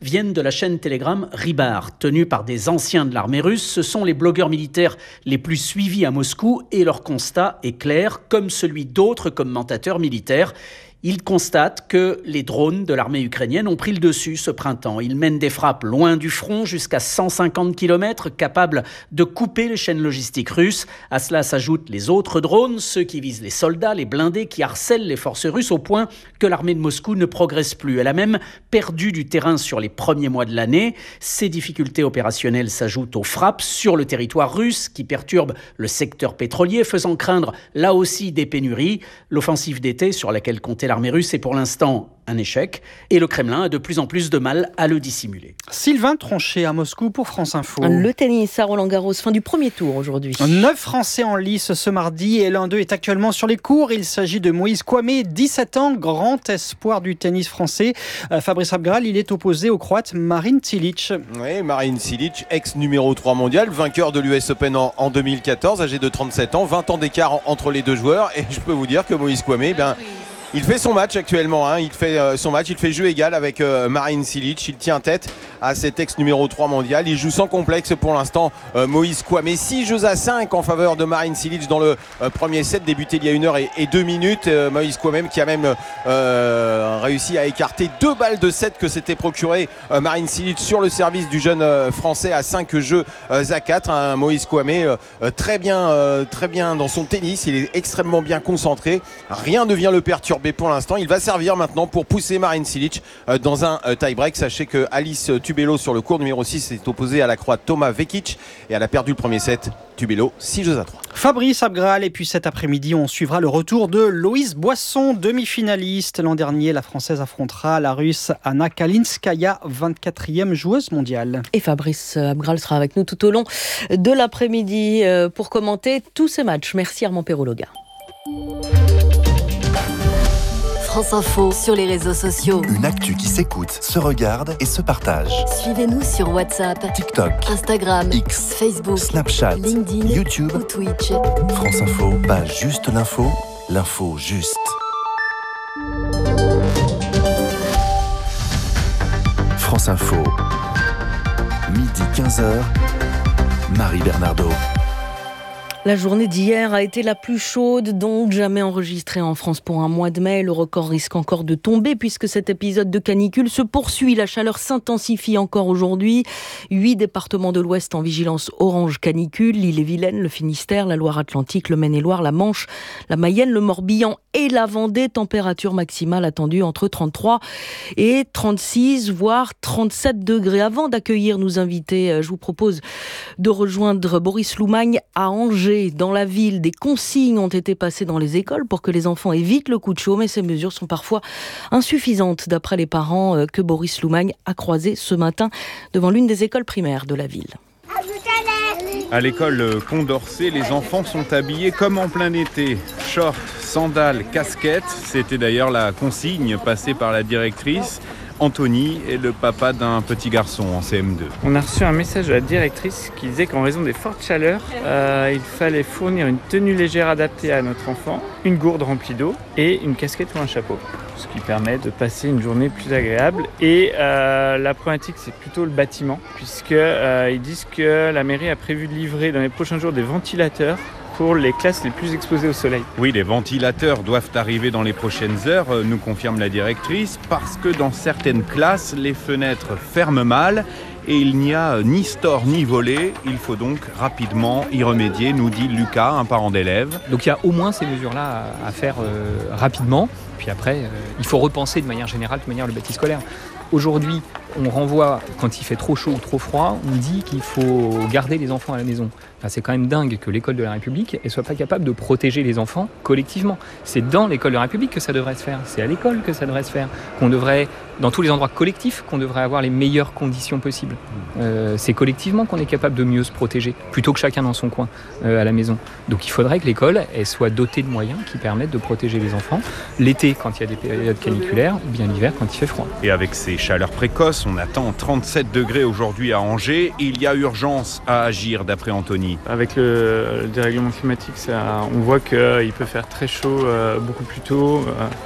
viennent de la chaîne Telegram Rybar. Tenus par des anciens de l'armée russe, ce sont les blogueurs militaires les plus suivis à Moscou et leur constat est clair, comme celui d'autres commentateurs militaires. Ils constatent que les drones de l'armée ukrainienne ont pris le dessus ce printemps. Ils mènent des frappes loin du front, jusqu'à 150 km, capables de couper les chaînes logistiques russes. À cela s'ajoutent les autres drones, ceux qui visent les soldats, les blindés, qui harcèlent les forces russes au point que l'armée de Moscou ne progresse plus. Elle a même perdu du terrain sur les premiers mois de l'année. Ces difficultés opérationnelles s'ajoutent aux frappes sur le territoire russe qui perturbent le secteur pétrolier, faisant craindre là aussi des pénuries. L'offensive d'été sur laquelle comptait l'armée russe est pour l'instant un échec et le Kremlin a de plus en plus de mal à le dissimuler. Sylvain Tronchet à Moscou pour France Info. Le tennis à Roland-Garros, fin du premier tour aujourd'hui. 9 Français en lice ce mardi et l'un d'eux est actuellement sur les cours. Il s'agit de Moïse Kouamé, 17 ans, grand espoir du tennis français. Fabrice Abgral, il est opposé au Croate Marin Cilic. Oui, Marin Cilic, ex-numéro 3 mondial, vainqueur de l'US Open en 2014, âgé de 37 ans, 20 ans d'écart entre les deux joueurs. Et je peux vous dire que Moïse Kouamé, il fait son match actuellement, il fait son match, il fait jeu égal avec Marin Cilic, il tient tête à cet ex-numéro 3 mondial, il joue sans complexe pour l'instant Moïse Kouamé, 6 jeux à 5 en faveur de Marin Cilic dans le premier set, débuté il y a 1h02 minutes, Moïse Kouamé qui a même réussi à écarter 2 balles de 7 que s'était procuré Marin Cilic sur le service du jeune français à 5 jeux à 4, Moïse Kouamé très bien dans son tennis, il est extrêmement bien concentré, rien ne vient le perturber pour l'instant. Il va servir maintenant pour pousser Marin Cilic dans un tie-break. Sachez que Alice Tubello sur le court numéro 6 est opposée à la Croate Toma Vekic et elle a perdu le premier set. Tubello, 6 jeux à 3. Fabrice Abgral, et puis cet après-midi, on suivra le retour de Loïse Boisson, demi-finaliste. L'an dernier, la Française affrontera la Russe Anna Kalinskaya, 24e joueuse mondiale. Et Fabrice Abgral sera avec nous tout au long de l'après-midi pour commenter tous ces matchs. Merci Armand Perrologa. France Info sur les réseaux sociaux. Une actu qui s'écoute, se regarde et se partage. Suivez-nous sur WhatsApp, TikTok, Instagram, X, Facebook, Snapchat, LinkedIn, YouTube ou Twitch. France Info, pas juste l'info, l'info juste. France Info, midi 15h, Marie Bernardo. La journée d'hier a été la plus chaude donc jamais enregistrée en France pour un mois de mai. Le record risque encore de tomber puisque cet épisode de canicule se poursuit. La chaleur s'intensifie encore aujourd'hui. 8 départements de l'Ouest en vigilance orange canicule. L'Ille-et-Vilaine, le Finistère, la Loire-Atlantique, le Maine-et-Loire, la Manche, la Mayenne, le Morbihan et la Vendée. Température maximale attendue entre 33 et 36, voire 37 degrés. Avant d'accueillir nos invités, je vous propose de rejoindre Boris Loumagne à Angers. Dans la ville, des consignes ont été passées dans les écoles pour que les enfants évitent le coup de chaud, mais ces mesures sont parfois insuffisantes, d'après les parents que Boris Loumagne a croisés ce matin devant l'une des écoles primaires de la ville. À l'école Condorcet, les enfants sont habillés comme en plein été. Shorts, sandales, casquettes. C'était d'ailleurs la consigne passée par la directrice. Anthony est le papa d'un petit garçon en CM2. On a reçu un message de la directrice qui disait qu'en raison des fortes chaleurs, il fallait fournir une tenue légère adaptée à notre enfant, une gourde remplie d'eau et une casquette ou un chapeau. Ce qui permet de passer une journée plus agréable. Et la problématique, c'est plutôt le bâtiment, puisqu'ils disent que la mairie a prévu de livrer dans les prochains jours des ventilateurs pour les classes les plus exposées au soleil. Oui, les ventilateurs doivent arriver dans les prochaines heures, nous confirme la directrice, parce que dans certaines classes, les fenêtres ferment mal et il n'y a ni store ni volet. Il faut donc rapidement y remédier, nous dit Lucas, un parent d'élève. Donc il y a au moins ces mesures-là à faire rapidement. Puis après, il faut repenser de manière générale, le bâti scolaire. Aujourd'hui, on renvoie, quand il fait trop chaud ou trop froid, on dit qu'il faut garder les enfants à la maison. Enfin, c'est quand même dingue que l'école de la République ne soit pas capable de protéger les enfants collectivement. C'est dans l'école de la République que ça devrait se faire. C'est à l'école que ça devrait se faire. Qu'on devrait, dans tous les endroits collectifs, qu'on devrait avoir les meilleures conditions possibles. C'est collectivement qu'on est capable de mieux se protéger, plutôt que chacun dans son coin à la maison. Donc il faudrait que l'école elle soit dotée de moyens qui permettent de protéger les enfants. L'été, quand il y a des périodes caniculaires, ou bien l'hiver, quand il fait froid. Et avec ces chaleurs précoces, on attend 37 degrés aujourd'hui à Angers. Il y a urgence à agir, d'après Anthony. Avec le dérèglement climatique, on voit qu'il peut faire très chaud beaucoup plus tôt.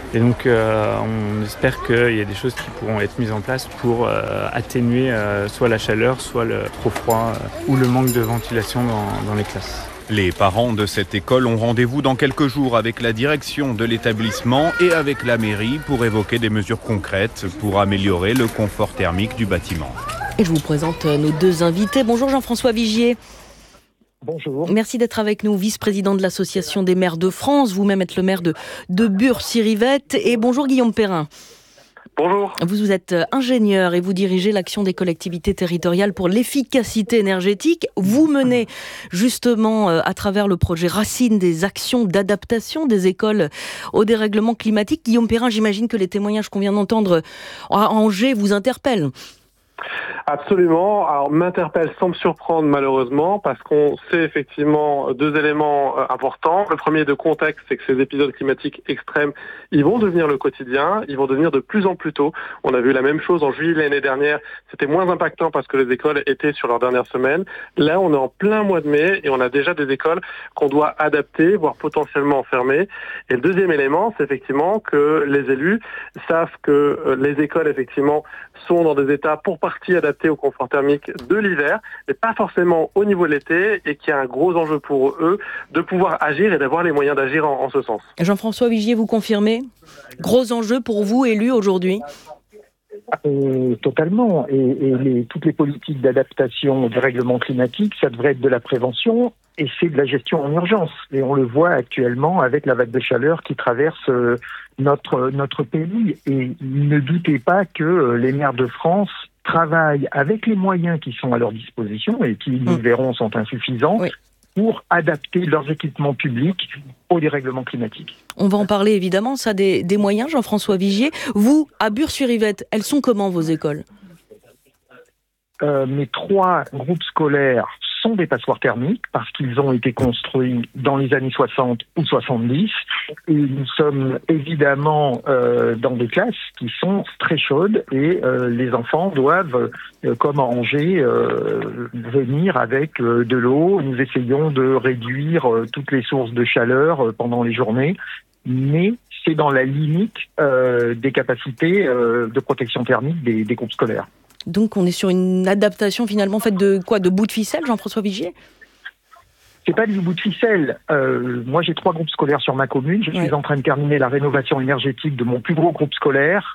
Et donc on espère qu'il y a des choses qui pourront être mises en place pour atténuer soit la chaleur, soit le trop froid ou le manque de ventilation dans les classes. Les parents de cette école ont rendez-vous dans quelques jours avec la direction de l'établissement et avec la mairie pour évoquer des mesures concrètes pour améliorer le confort thermique du bâtiment. Et je vous présente nos deux invités. Bonjour Jean-François Vigier. Bonjour. Merci d'être avec nous, vice-président de l'Association des maires de France. Vous-même êtes le maire de Bure-sur-Yvette. Et bonjour Guillaume Perrin. Bonjour. Vous êtes ingénieur et vous dirigez l'action des collectivités territoriales pour l'efficacité énergétique. Vous menez justement à travers le projet Racine des actions d'adaptation des écoles au dérèglement climatique. Guillaume Perrin, j'imagine que les témoignages qu'on vient d'entendre à Angers vous interpellent. Absolument. Alors, m'interpelle sans me surprendre malheureusement parce qu'on sait effectivement deux éléments importants. Le premier de contexte, c'est que ces épisodes climatiques extrêmes, ils vont devenir le quotidien, ils vont devenir de plus en plus tôt. On a vu la même chose en juillet l'année dernière. C'était moins impactant parce que les écoles étaient sur leur dernière semaine. Là, on est en plein mois de mai et on a déjà des écoles qu'on doit adapter, voire potentiellement fermer. Et le deuxième élément, c'est effectivement que les élus savent que les écoles, effectivement, sont dans des états pour partie adaptés au confort thermique de l'hiver, mais pas forcément au niveau de l'été, et qu'il y a un gros enjeu pour eux de pouvoir agir et d'avoir les moyens d'agir en ce sens. Jean-François Vigier, vous confirmez ? Gros enjeu pour vous, élus, aujourd'hui ? Totalement. Et toutes les politiques d'adaptation au dérèglement climatique, ça devrait être de la prévention et c'est de la gestion en urgence. Et on le voit actuellement avec la vague de chaleur qui traverse notre pays. Et ne doutez pas que les maires de France travaillent avec les moyens qui sont à leur disposition et qui, nous verrons, sont insuffisants. Oui. Pour adapter leurs équipements publics au dérèglement climatique. On va en parler évidemment, ça des moyens, Jean-François Vigier. Vous, à Bure-sur-Yvette, elles sont comment vos écoles ? Mes 3 groupes scolaires sont des passoires thermiques parce qu'ils ont été construits dans les années 60 ou 70 et nous sommes évidemment dans des classes qui sont très chaudes et les enfants doivent, comme à Angers, venir avec de l'eau. Nous essayons de réduire toutes les sources de chaleur pendant les journées, mais c'est dans la limite des capacités de protection thermique des groupes scolaires. Donc on est sur une adaptation finalement faite de quoi ? De bout de ficelle, Jean-François Vigier ? C'est pas du bout de ficelle. Moi j'ai 3 groupes scolaires sur ma commune. Je suis en train de terminer la rénovation énergétique de mon plus gros groupe scolaire.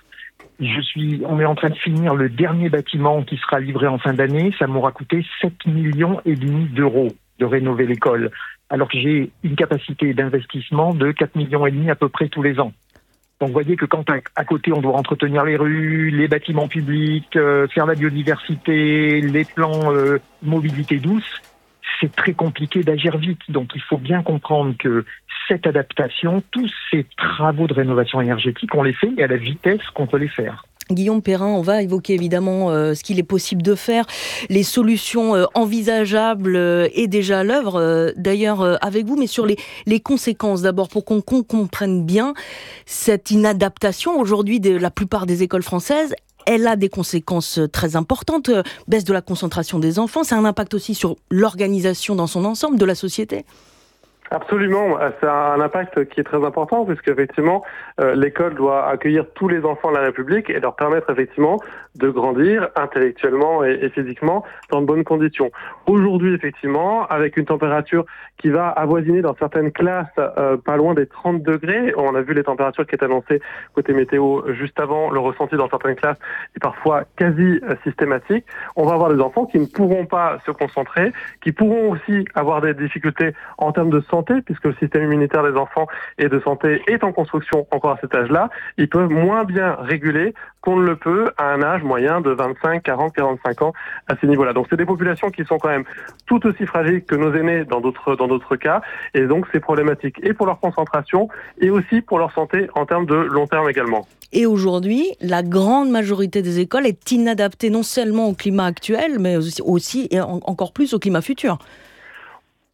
On est en train de finir le dernier bâtiment qui sera livré en fin d'année. Ça m'aura coûté 7,5 millions d'euros de rénover l'école. Alors que j'ai une capacité d'investissement de 4,5 millions à peu près tous les ans. Donc vous voyez que quand à côté on doit entretenir les rues, les bâtiments publics, faire la biodiversité, les plans mobilité douce, c'est très compliqué d'agir vite. Donc il faut bien comprendre que cette adaptation, tous ces travaux de rénovation énergétique, on les fait à la vitesse qu'on peut les faire. Guillaume Perrin, on va évoquer évidemment ce qu'il est possible de faire, les solutions envisageables et déjà à l'œuvre d'ailleurs avec vous, mais sur les conséquences d'abord pour qu'on comprenne bien cette inadaptation aujourd'hui de la plupart des écoles françaises. Elle a des conséquences très importantes, baisse de la concentration des enfants, ça a un impact aussi sur l'organisation dans son ensemble de la société. Absolument, ça a un impact qui est très important puisque effectivement l'école doit accueillir tous les enfants de la République et leur permettre effectivement de grandir intellectuellement et physiquement dans de bonnes conditions. Aujourd'hui effectivement, avec une température qui va avoisiner dans certaines classes pas loin des 30 degrés, on a vu les températures qui étaient annoncées côté météo juste avant, le ressenti dans certaines classes est parfois quasi systématique. On va avoir des enfants qui ne pourront pas se concentrer, qui pourront aussi avoir des difficultés en termes de santé, puisque le système immunitaire des enfants et de santé est en construction encore à cet âge-là. Ils peuvent moins bien réguler qu'on ne le peut à un âge moyen de 25, 40, 45 ans à ces niveaux-là. Donc c'est des populations qui sont quand même tout aussi fragiles que nos aînés dans d'autres cas, et donc c'est problématique et pour leur concentration et aussi pour leur santé en termes de long terme également. Et aujourd'hui, la grande majorité des écoles est inadaptée non seulement au climat actuel, mais aussi et encore plus au climat futur.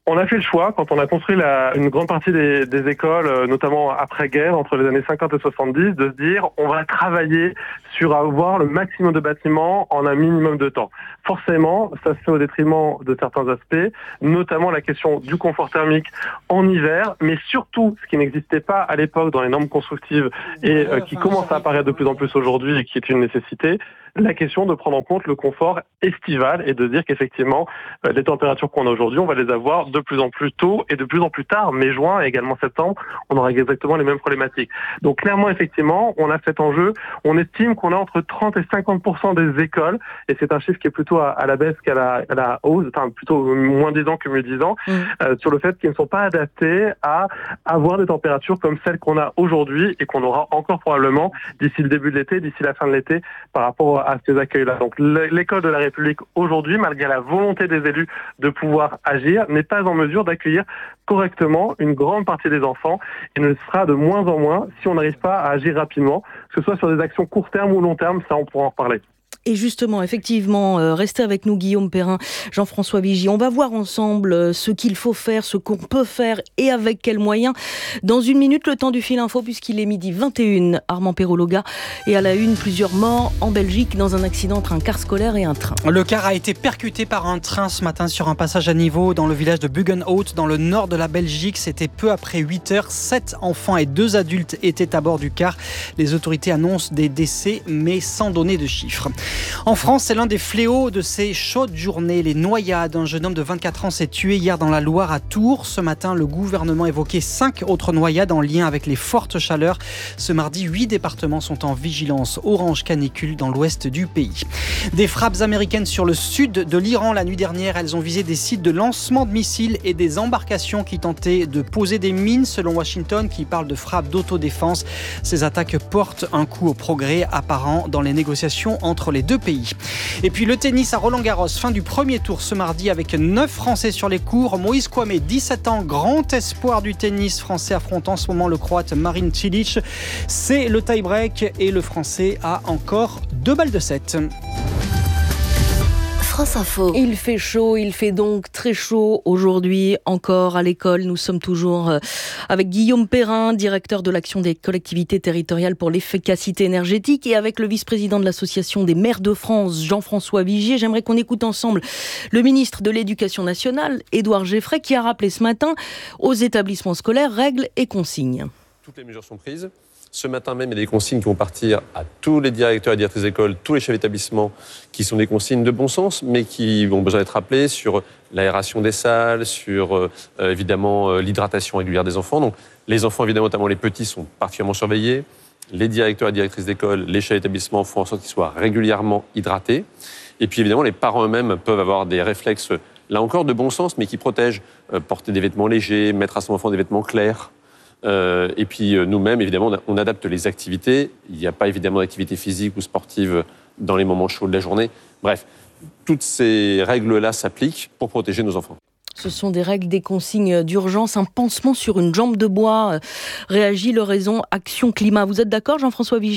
On a fait le choix, quand on a construit une grande partie des écoles, notamment après-guerre, entre les années 50 et 70, de se dire on va travailler sur avoir le maximum de bâtiments en un minimum de temps. Forcément, ça se fait au détriment de certains aspects, notamment la question du confort thermique en hiver, mais surtout, ce qui n'existait pas à l'époque dans les normes constructives et qui commence à apparaître de plus en plus aujourd'hui et qui est une nécessité, la question de prendre en compte le confort estival et de dire qu'effectivement, les températures qu'on a aujourd'hui, on va les avoir de plus en plus tôt et de plus en plus tard. Mai, juin et également septembre, on aura exactement les mêmes problématiques. Donc clairement, effectivement, on a cet enjeu. On estime qu'on a entre 30 et 50% des écoles, et c'est un chiffre qui est plutôt à la baisse qu'à la hausse, enfin plutôt moins 10 ans que mieux 10 ans, sur le fait qu'ils ne sont pas adaptés à avoir des températures comme celles qu'on a aujourd'hui et qu'on aura encore probablement d'ici le début de l'été, d'ici la fin de l'été, par rapport à ces accueils-là. Donc l'école de la République aujourd'hui, malgré la volonté des élus de pouvoir agir, n'est pas en mesure d'accueillir correctement une grande partie des enfants et ne le sera de moins en moins si on n'arrive pas à agir rapidement, que ce soit sur des actions court terme ou long terme, ça on pourra en reparler. Et justement, effectivement, restez avec nous Guillaume Perrin, Jean-François Vigy. On va voir ensemble ce qu'il faut faire, ce qu'on peut faire et avec quels moyens. Dans une minute, le temps du fil info, puisqu'il est 12h21, Armand Perrologa. Et à la une, plusieurs morts en Belgique dans un accident entre un car scolaire et un train. Le car a été percuté par un train ce matin sur un passage à niveau dans le village de Buggenhout, dans le nord de la Belgique. C'était peu après 8h. 7 enfants et 2 adultes étaient à bord du car. Les autorités annoncent des décès, mais sans donner de chiffres. En France, c'est l'un des fléaux de ces chaudes journées, les noyades. Un jeune homme de 24 ans s'est tué hier dans la Loire à Tours. Ce matin, le gouvernement évoquait 5 autres noyades en lien avec les fortes chaleurs. Ce mardi, 8 départements sont en vigilance orange canicule dans l'ouest du pays. Des frappes américaines sur le sud de l'Iran la nuit dernière. Elles ont visé des sites de lancement de missiles et des embarcations qui tentaient de poser des mines, selon Washington, qui parle de frappes d'autodéfense. Ces attaques portent un coup au progrès apparent dans les négociations entre les deux pays. Et puis le tennis à Roland-Garros, fin du premier tour ce mardi avec 9 Français sur les cours. Moïse Kouamé, 17 ans, grand espoir du tennis français, affronte en ce moment le Croate Marin Cilic. C'est le tie-break et le Français a encore 2 balles de 7. France Info. Il fait chaud, il fait donc très chaud aujourd'hui encore à l'école. Nous sommes toujours avec Guillaume Perrin, directeur de l'action des collectivités territoriales pour l'efficacité énergétique, et avec le vice-président de l'association des maires de France, Jean-François Vigier. J'aimerais qu'on écoute ensemble le ministre de l'Éducation nationale, Édouard Geffray, qui a rappelé ce matin aux établissements scolaires règles et consignes. Toutes les mesures sont prises. Ce matin même, il y a des consignes qui vont partir à tous les directeurs et directrices d'école, tous les chefs d'établissement, qui sont des consignes de bon sens, mais qui ont besoin d'être rappelées sur l'aération des salles, sur évidemment l'hydratation régulière des enfants. Donc les enfants, évidemment, notamment les petits, sont particulièrement surveillés. Les directeurs et directrices d'école, les chefs d'établissement font en sorte qu'ils soient régulièrement hydratés. Et puis évidemment, les parents eux-mêmes peuvent avoir des réflexes, là encore, de bon sens, mais qui protègent. Porter des vêtements légers, mettre à son enfant des vêtements clairs. Et puis nous-mêmes, évidemment, on adapte les activités. Il n'y a pas évidemment d'activité physique ou sportive dans les moments chauds de la journée. Bref, toutes ces règles-là s'appliquent pour protéger nos enfants. Ce sont des règles, des consignes d'urgence, un pansement sur une jambe de bois, réagit le réseau Action Climat. Vous êtes d'accord, Jean-François Vigier ?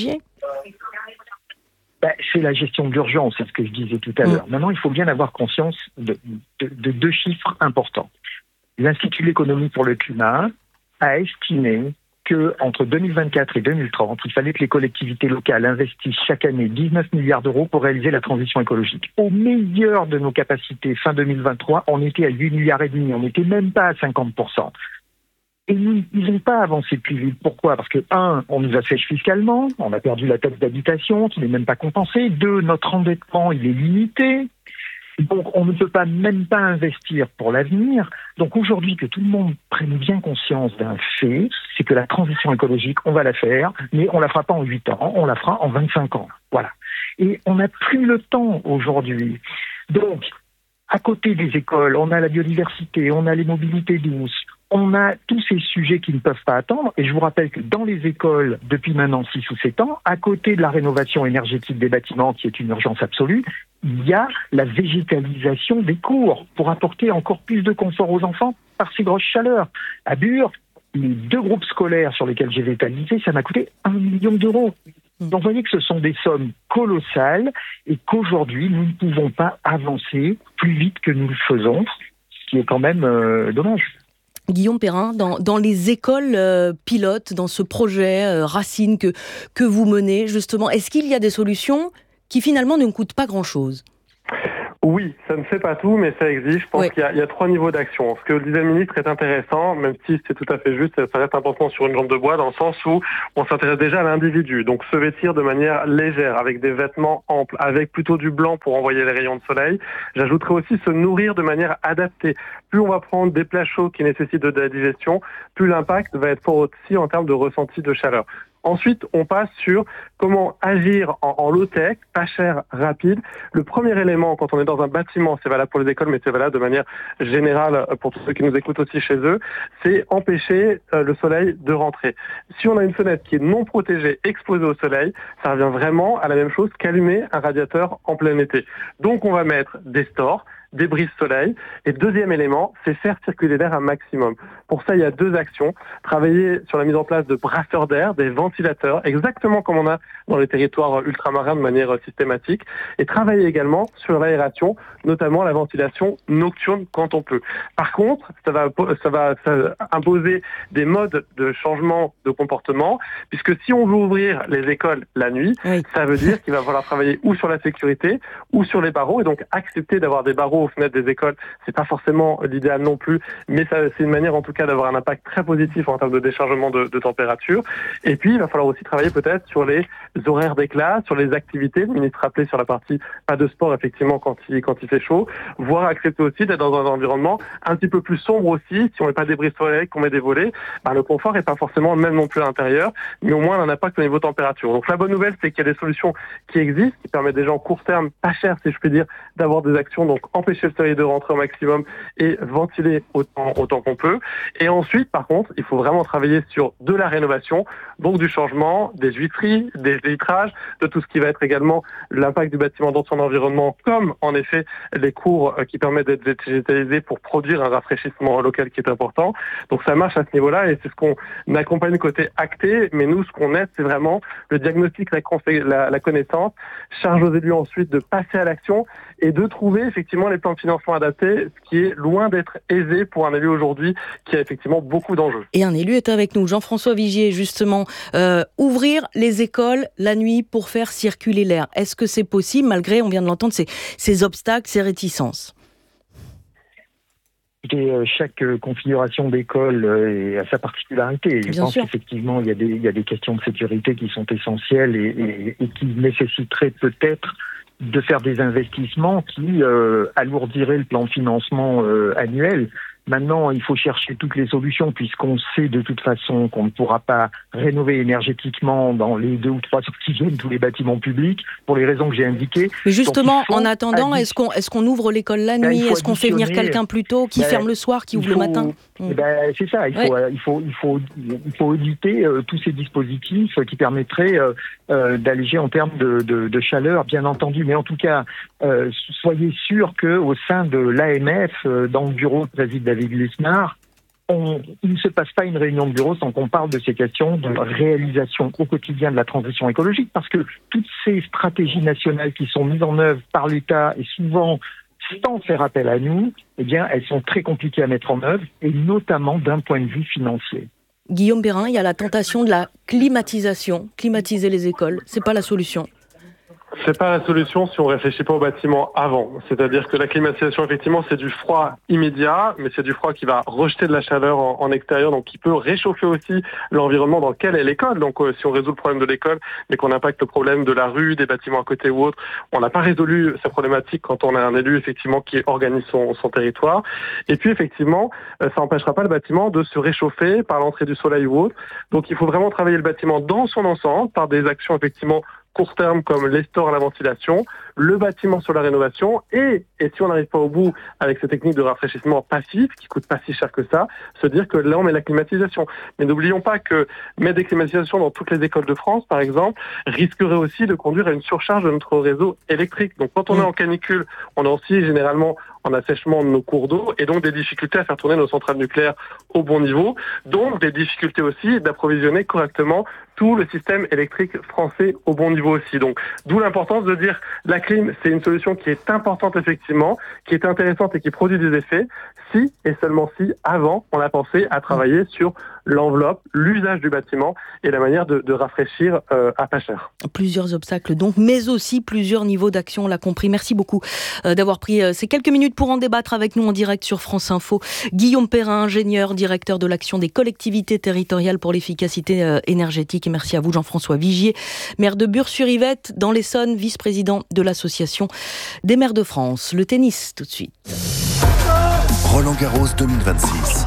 C'est la gestion de l'urgence, c'est ce que je disais tout à l'heure. Maintenant, il faut bien avoir conscience de 2 chiffres importants. L'Institut de l'économie pour le climat a estimé qu'entre 2024 et 2030, il fallait que les collectivités locales investissent chaque année 19 milliards d'euros pour réaliser la transition écologique. Au meilleur de nos capacités, fin 2023, on était à 8 milliards et demi, on n'était même pas à 50%. Et ils n'ont pas avancé plus vite. Pourquoi ? Parce que, 1, on nous assèche fiscalement, on a perdu la taxe d'habitation, qui n'est même pas compensée. 2, notre endettement, il est limité. Donc, on ne peut même pas investir pour l'avenir. Donc, aujourd'hui, que tout le monde prenne bien conscience d'un fait, c'est que la transition écologique, on va la faire, mais on la fera pas en 8 ans, on la fera en 25 ans. Voilà. Et on n'a plus le temps aujourd'hui. Donc, à côté des écoles, on a la biodiversité, on a les mobilités douces, on a tous ces sujets qui ne peuvent pas attendre. Et je vous rappelle que dans les écoles, depuis maintenant 6 ou 7 ans, à côté de la rénovation énergétique des bâtiments, qui est une urgence absolue, il y a la végétalisation des cours pour apporter encore plus de confort aux enfants par ces grosses chaleurs. À Bure, les 2 groupes scolaires sur lesquels j'ai végétalisé, ça m'a coûté 1 million d'euros. Donc vous voyez que ce sont des sommes colossales et qu'aujourd'hui, nous ne pouvons pas avancer plus vite que nous le faisons. qui est quand même dommage. Guillaume Perrin, dans les écoles pilotes, dans ce projet Racine que vous menez, justement, est-ce qu'il y a des solutions qui finalement ne coûtent pas grand-chose ? Oui, ça ne fait pas tout, mais ça existe. Je pense qu'il y a 3 niveaux d'action. Ce que disait le ministre est intéressant, même si c'est tout à fait juste, ça reste important sur une jambe de bois, dans le sens où on s'intéresse déjà à l'individu. Donc se vêtir de manière légère, avec des vêtements amples, avec plutôt du blanc pour envoyer les rayons de soleil. J'ajouterais aussi se nourrir de manière adaptée. Plus on va prendre des plats chauds qui nécessitent de la digestion, plus l'impact va être fort aussi en termes de ressenti de chaleur. Ensuite, on passe sur comment agir en low-tech, pas cher, rapide. Le premier élément, quand on est dans un bâtiment, c'est valable pour les écoles, mais c'est valable de manière générale pour tous ceux qui nous écoutent aussi chez eux, c'est empêcher le soleil de rentrer. Si on a une fenêtre qui est non protégée, exposée au soleil, ça revient vraiment à la même chose qu'allumer un radiateur en plein été. Donc on va mettre des stores, des brise-soleil. Et deuxième élément, c'est faire circuler l'air un maximum. Pour ça, il y a 2 actions. Travailler sur la mise en place de brasseurs d'air, des ventilateurs, exactement comme on a dans les territoires ultramarins de manière systématique. Et travailler également sur l'aération, notamment la ventilation nocturne quand on peut. Par contre, ça va imposer des modes de changement de comportement, puisque si on veut ouvrir les écoles la nuit, ça veut dire qu'il va falloir travailler ou sur la sécurité ou sur les barreaux, et donc accepter d'avoir des barreaux aux fenêtres des écoles, c'est pas forcément l'idéal non plus, mais ça, c'est une manière en tout cas d'avoir un impact très positif en termes de déchargement de température. Et puis il va falloir aussi travailler peut-être sur les horaires des classes, sur les activités. Le ministre rappelait sur la partie pas de sport effectivement quand il fait chaud, voire accepter aussi d'être dans un environnement un petit peu plus sombre aussi. Si on met pas des brise-soleil, qu'on met des volets, le confort est pas forcément le même non plus à l'intérieur, mais au moins on a un impact au niveau température. Donc la bonne nouvelle, c'est qu'il y a des solutions qui existent, qui permettent déjà en court terme, pas cher si je puis dire, d'avoir des actions, donc empêcher le soleil de rentrer au maximum et ventiler autant qu'on peut. Et ensuite, par contre, il faut vraiment travailler sur de la rénovation, donc du changement des huîtries, des vitrages, de tout ce qui va être également l'impact du bâtiment dans son environnement, comme en effet les cours qui permettent d'être végétalisés pour produire un rafraîchissement local qui est important. Donc ça marche à ce niveau-là et c'est ce qu'on accompagne côté acté, mais nous, ce qu'on aide, c'est vraiment le diagnostic, la connaissance, charge aux élus ensuite de passer à l'action et de trouver effectivement les plans de financement adaptés, ce qui est loin d'être aisé pour un élu aujourd'hui qui a effectivement beaucoup d'enjeux. Et un élu est avec nous, Jean-François Vigier, justement. Ouvrir les écoles la nuit pour faire circuler l'air. Est-ce que c'est possible, malgré, on vient de l'entendre, ces obstacles, ces réticences ? Chaque configuration d'école a sa particularité. Je pense qu'effectivement, il y a des questions de sécurité qui sont essentielles et qui nécessiteraient peut-être de faire des investissements qui alourdiraient le plan de financement annuel. Maintenant, il faut chercher toutes les solutions puisqu'on sait de toute façon qu'on ne pourra pas rénover énergétiquement dans les 2 ou 3 ans qui viennent tous les bâtiments publics pour les raisons que j'ai indiquées. Mais justement, en attendant, est-ce qu'on ouvre l'école la nuit ? Est-ce qu'on fait venir quelqu'un plus tôt, qui ferme le soir, qui ouvre le matin ? C'est ça, il faut auditer tous ces dispositifs qui permettraient d'alléger en termes de chaleur, bien entendu. Mais en tout cas, soyez sûr qu'au sein de l'AMF, dans le bureau de David Lisnard, il ne se passe pas une réunion de bureau sans qu'on parle de ces questions de réalisation au quotidien de la transition écologique, parce que toutes ces stratégies nationales qui sont mises en œuvre par l'État et souvent sans faire appel à nous, elles sont très compliquées à mettre en œuvre, et notamment d'un point de vue financier. Guillaume Perrin, il y a la tentation de la climatisation. Climatiser les écoles, c'est pas la solution. C'est pas la solution si on réfléchit pas au bâtiment avant. C'est-à-dire que la climatisation, effectivement, c'est du froid immédiat, mais c'est du froid qui va rejeter de la chaleur en extérieur, donc qui peut réchauffer aussi l'environnement dans lequel est l'école. Donc si on résout le problème de l'école, mais qu'on impacte le problème de la rue, des bâtiments à côté ou autre, on n'a pas résolu cette problématique quand on a un élu, effectivement, qui organise son territoire. Et puis, effectivement, ça n'empêchera pas le bâtiment de se réchauffer par l'entrée du soleil ou autre. Donc il faut vraiment travailler le bâtiment dans son ensemble par des actions, effectivement, court terme comme les stores à la ventilation, le bâtiment sur la rénovation et si on n'arrive pas au bout avec ces techniques de rafraîchissement passif qui coûtent pas si cher que ça, se dire que là on met la climatisation. Mais n'oublions pas que mettre des climatisations dans toutes les écoles de France, par exemple, risquerait aussi de conduire à une surcharge de notre réseau électrique. Donc quand on est en canicule, on a aussi généralement en assèchement de nos cours d'eau et donc des difficultés à faire tourner nos centrales nucléaires au bon niveau, donc des difficultés aussi d'approvisionner correctement tout le système électrique français au bon niveau aussi. Donc d'où l'importance de dire la clim, c'est une solution qui est importante effectivement, qui est intéressante et qui produit des effets, si et seulement si, avant, on a pensé à travailler sur l'enveloppe, l'usage du bâtiment et la manière de rafraîchir à pas cher. Plusieurs obstacles donc, mais aussi plusieurs niveaux d'action, on l'a compris. Merci beaucoup d'avoir pris ces quelques minutes pour en débattre avec nous en direct sur France Info. Guillaume Perrin, ingénieur, directeur de l'action des collectivités territoriales pour l'efficacité énergétique. Et merci à vous, Jean-François Vigier, maire de Bure-sur-Yvette, dans l'Essonne, vice-président de l'Association des maires de France. Le tennis, tout de suite. Roland-Garros 2026.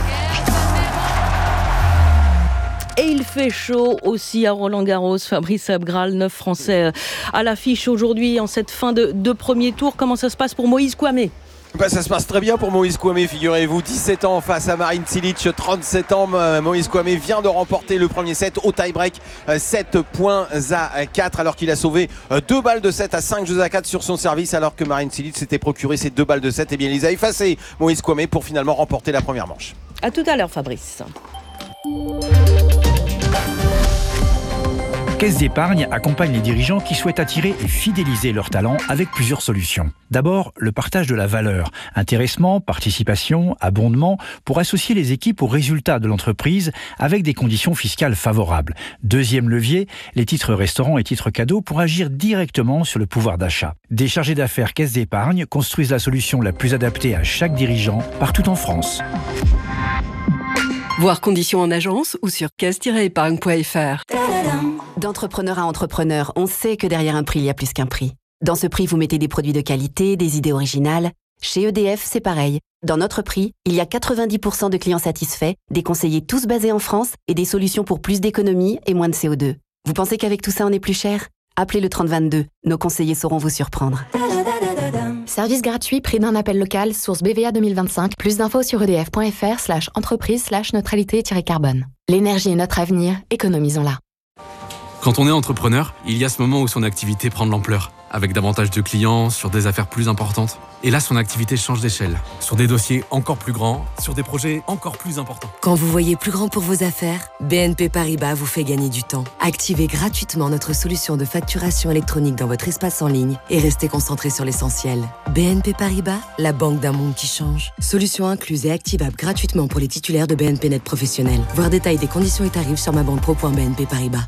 Et il fait chaud aussi à Roland-Garros. Fabrice Abgral, 9 Français à l'affiche aujourd'hui en cette fin de premier tour. Comment ça se passe pour Moïse Kouamé ? Ça se passe très bien pour Moïse Kouamé, figurez-vous. 17 ans face à Marin Cilic, 37 ans. Moïse Kouamé vient de remporter le premier set au tie-break, 7 points à 4, alors qu'il a sauvé 2 balles de 7 à 5 jeux à 4 sur son service, alors que Marin Cilic s'était procuré ces 2 balles de 7. Et bien, il les a effacées, Moïse Kouamé, pour finalement remporter la première manche. À tout à l'heure, Fabrice. Caisse d'épargne accompagne les dirigeants qui souhaitent attirer et fidéliser leurs talents avec plusieurs solutions. D'abord, le partage de la valeur, intéressement, participation, abondement, pour associer les équipes aux résultats de l'entreprise avec des conditions fiscales favorables. Deuxième levier, les titres restaurants et titres cadeaux pour agir directement sur le pouvoir d'achat. Des chargés d'affaires Caisse d'épargne construisent la solution la plus adaptée à chaque dirigeant partout en France. Voir conditions en agence ou sur caisse-épargne.fr. D'entrepreneur à entrepreneur, on sait que derrière un prix, il y a plus qu'un prix. Dans ce prix, vous mettez des produits de qualité, des idées originales. Chez EDF, c'est pareil. Dans notre prix, il y a 90% de clients satisfaits, des conseillers tous basés en France et des solutions pour plus d'économie et moins de CO2. Vous pensez qu'avec tout ça, on est plus cher ? Appelez le 3022. Nos conseillers sauront vous surprendre. Service gratuit, prix d'un appel local, source BVA 2025. Plus d'infos sur edf.fr/entreprise/neutralité-carbone. L'énergie est notre avenir, économisons-la. Quand on est entrepreneur, il y a ce moment où son activité prend de l'ampleur, avec davantage de clients, sur des affaires plus importantes. Et là, son activité change d'échelle, sur des dossiers encore plus grands, sur des projets encore plus importants. Quand vous voyez plus grand pour vos affaires, BNP Paribas vous fait gagner du temps. Activez gratuitement notre solution de facturation électronique dans votre espace en ligne et restez concentré sur l'essentiel. BNP Paribas, la banque d'un monde qui change. Solution incluse et activable gratuitement pour les titulaires de BNP Net Professionnel. Voir détail des conditions et tarifs sur mabanpro.bnp Paribas.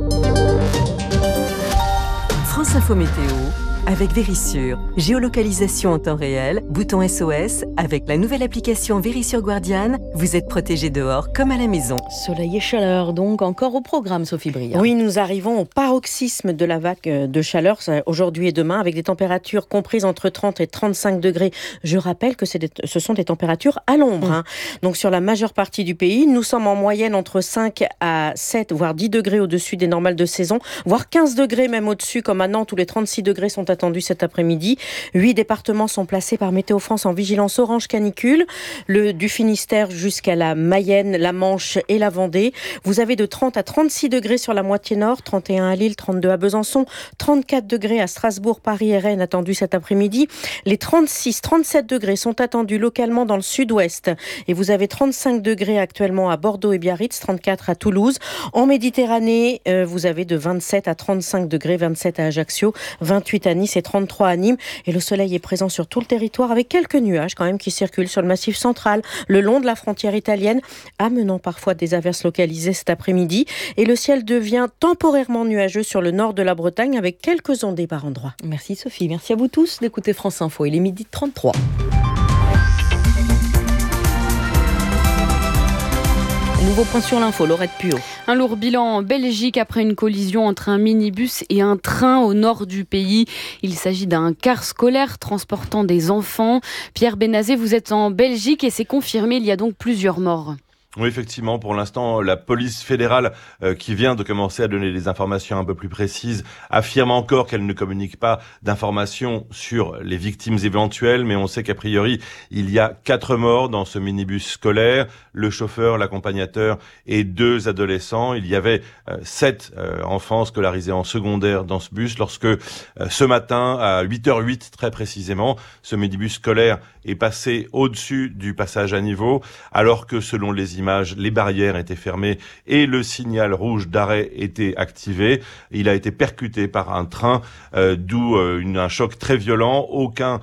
France Info Météo avec Vérissure. Géolocalisation en temps réel, bouton SOS. Avec la nouvelle application Vérissure Guardian, vous êtes protégé dehors comme à la maison. Soleil et chaleur donc encore au programme, Sophie Briand. Oui, nous arrivons au paroxysme de la vague de chaleur aujourd'hui et demain avec des températures comprises entre 30 et 35 degrés. Je rappelle que ce sont des températures à l'ombre. Donc sur la majeure partie du pays, nous sommes en moyenne entre 5 à 7 voire 10 degrés au-dessus des normales de saison, voire 15 degrés même au-dessus, comme à Nantes où les 36 degrés sont attendus cet après-midi. 8 départements sont placés par Météo France en vigilance orange canicule, du Finistère jusqu'à la Mayenne, la Manche et la Vendée. Vous avez de 30 à 36 degrés sur la moitié nord, 31 à Lille, 32 à Besançon, 34 degrés à Strasbourg, Paris et Rennes attendus cet après-midi. Les 36-37 degrés sont attendus localement dans le sud-ouest et vous avez 35 degrés actuellement à Bordeaux et Biarritz, 34 à Toulouse. En Méditerranée, vous avez de 27 à 35 degrés, 27 à Ajaccio, 28 à Nice et 33 à Nîmes. Et le soleil est présent sur tout le territoire avec quelques nuages quand même qui circulent sur le massif central, le long de la frontière italienne, amenant parfois des averses localisées cet après-midi. Et le ciel devient temporairement nuageux sur le nord de la Bretagne avec quelques ondées par endroits. Merci Sophie, merci à vous tous d'écouter France Info. Il est 12h33. Nouveau point sur l'info, Laurette Puot. Un lourd bilan en Belgique après une collision entre un minibus et un train au nord du pays. Il s'agit d'un car scolaire transportant des enfants. Pierre Benazé, vous êtes en Belgique et c'est confirmé, il y a donc plusieurs morts. Oui, effectivement, pour l'instant, la police fédérale qui vient de commencer à donner des informations un peu plus précises affirme encore qu'elle ne communique pas d'informations sur les victimes éventuelles, mais on sait qu'a priori, il y a 4 morts dans ce minibus scolaire, le chauffeur, l'accompagnateur et 2 adolescents. Il y avait 7 enfants scolarisés en secondaire dans ce bus lorsque ce matin, à 8h08 très précisément, ce minibus scolaire est passé au-dessus du passage à niveau, alors que selon les images, images, les barrières étaient fermées et le signal rouge d'arrêt était activé. Il a été percuté par un train, d'où un choc très violent. Aucun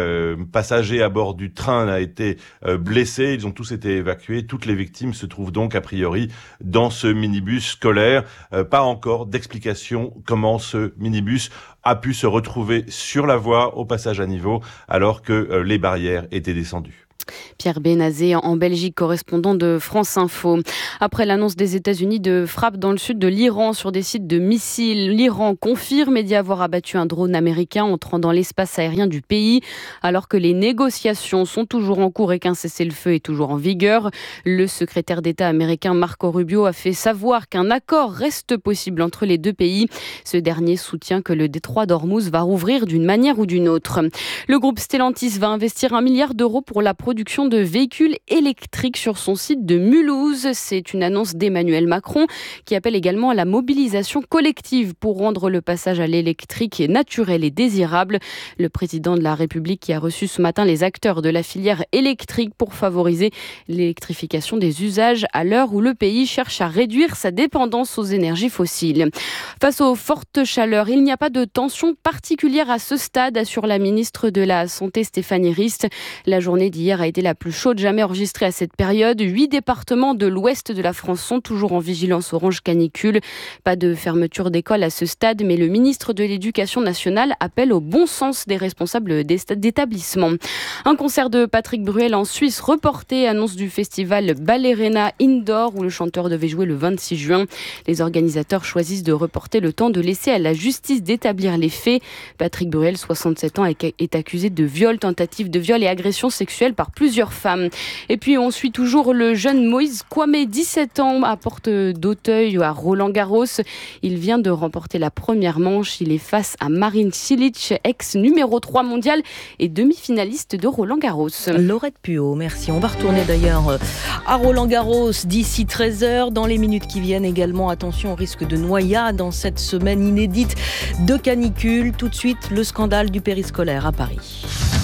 passager à bord du train n'a été blessé. Ils ont tous été évacués. Toutes les victimes se trouvent donc a priori dans ce minibus scolaire. Pas encore d'explication comment ce minibus a pu se retrouver sur la voie au passage à niveau alors que les barrières étaient descendues. Pierre Benazé en Belgique, correspondant de France Info. Après l'annonce des États-Unis de frappes dans le sud de l'Iran sur des sites de missiles, l'Iran confirme d'y avoir abattu un drone américain entrant dans l'espace aérien du pays. Alors que les négociations sont toujours en cours et qu'un cessez-le-feu est toujours en vigueur, le secrétaire d'État américain Marco Rubio a fait savoir qu'un accord reste possible entre les deux pays. Ce dernier soutient que le détroit d'Ormuz va rouvrir d'une manière ou d'une autre. Le groupe Stellantis va investir 1 milliard d'euros pour la production de véhicules électriques sur son site de Mulhouse. C'est une annonce d'Emmanuel Macron qui appelle également à la mobilisation collective pour rendre le passage à l'électrique naturel et désirable. Le président de la République qui a reçu ce matin les acteurs de la filière électrique pour favoriser l'électrification des usages à l'heure où le pays cherche à réduire sa dépendance aux énergies fossiles. Face aux fortes chaleurs, il n'y a pas de tension particulière à ce stade, assure la ministre de la Santé Stéphanie Rist. La journée d'hier a été la plus chaude jamais enregistrée à cette période. 8 départements de l'ouest de la France sont toujours en vigilance orange canicule. Pas de fermeture d'école à ce stade, mais le ministre de l'Éducation nationale appelle au bon sens des responsables d'établissements. Un concert de Patrick Bruel en Suisse reporté, annonce du festival Ballerina Indoor où le chanteur devait jouer le 26 juin. Les organisateurs choisissent de reporter le temps de laisser à la justice d'établir les faits. Patrick Bruel, 67 ans, est accusé de viol, tentative de viol et agression sexuelle par plusieurs femmes. Et puis on suit toujours le jeune Moïse Kouamé, 17 ans, à Porte d'Auteuil à Roland-Garros. Il vient de remporter la première manche. Il est face à Marin Cilic, ex numéro 3 mondial et demi-finaliste de Roland-Garros. Laurette Puot, merci. On va retourner d'ailleurs à Roland-Garros d'ici 13h. Dans les minutes qui viennent également, attention au risque de noyade dans cette semaine inédite de canicule. Tout de suite, le scandale du périscolaire à Paris.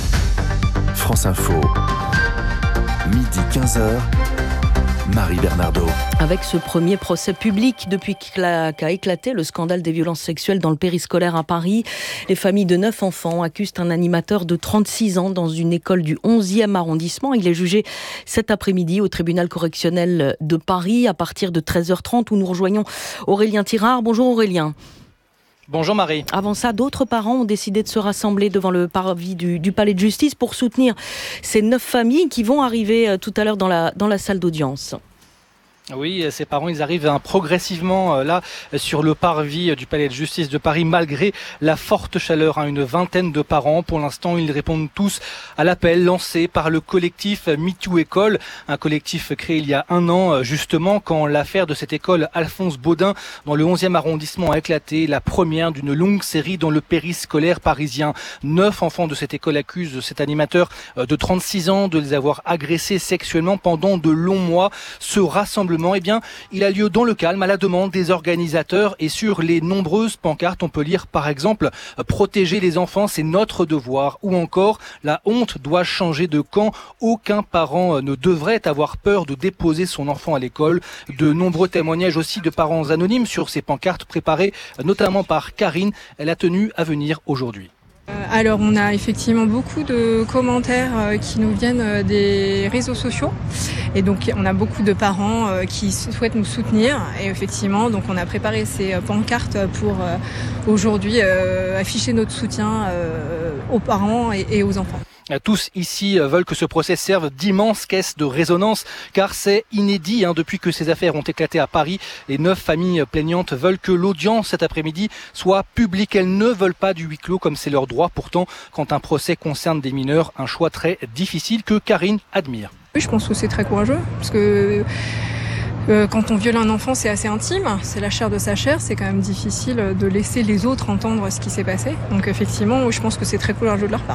France Info, midi 15h, Marie Bernardo. Avec ce premier procès public depuis qu'a éclaté le scandale des violences sexuelles dans le périscolaire à Paris, les familles de 9 enfants accusent un animateur de 36 ans dans une école du 11e arrondissement. Il est jugé cet après-midi au tribunal correctionnel de Paris à partir de 13h30 où nous rejoignons Aurélien Tirard. Bonjour Aurélien. Bonjour Marie. Avant ça, d'autres parents ont décidé de se rassembler devant le parvis du palais de justice pour soutenir ces 9 familles qui vont arriver tout à l'heure dans la salle d'audience. Oui, ces parents, ils arrivent progressivement là sur le parvis du palais de justice de Paris malgré la forte chaleur. Une vingtaine de parents. Pour l'instant, ils répondent tous à l'appel lancé par le collectif MeToo École, un collectif créé il y a 1 an justement quand l'affaire de cette école Alphonse Baudin dans le 11e arrondissement a éclaté, la première d'une longue série dans le périscolaire parisien. 9 enfants de cette école accusent cet animateur de 36 ans de les avoir agressés sexuellement pendant de longs mois. Ce rassemblement, eh bien, il a lieu dans le calme à la demande des organisateurs et sur les nombreuses pancartes, on peut lire par exemple « Protéger les enfants, c'est notre devoir » ou encore « La honte doit changer de camp, aucun parent ne devrait avoir peur de déposer son enfant à l'école ». De nombreux témoignages aussi de parents anonymes sur ces pancartes préparées notamment par Karine. Elle a tenu à venir aujourd'hui. Alors on a effectivement beaucoup de commentaires qui nous viennent des réseaux sociaux et donc on a beaucoup de parents qui souhaitent nous soutenir et effectivement donc on a préparé ces pancartes pour aujourd'hui afficher notre soutien aux parents et aux enfants. Tous ici veulent que ce procès serve d'immense caisse de résonance car c'est inédit depuis que ces affaires ont éclaté à Paris. Les 9 familles plaignantes veulent que l'audience cet après-midi soit publique. Elles ne veulent pas du huis clos comme c'est leur droit. Pourtant, quand un procès concerne des mineurs, un choix très difficile que Karine admire. Oui, je pense que c'est très courageux parce que quand on viole un enfant, c'est assez intime, c'est la chair de sa chair, c'est quand même difficile de laisser les autres entendre ce qui s'est passé. Donc effectivement, je pense que c'est très courageux de leur part.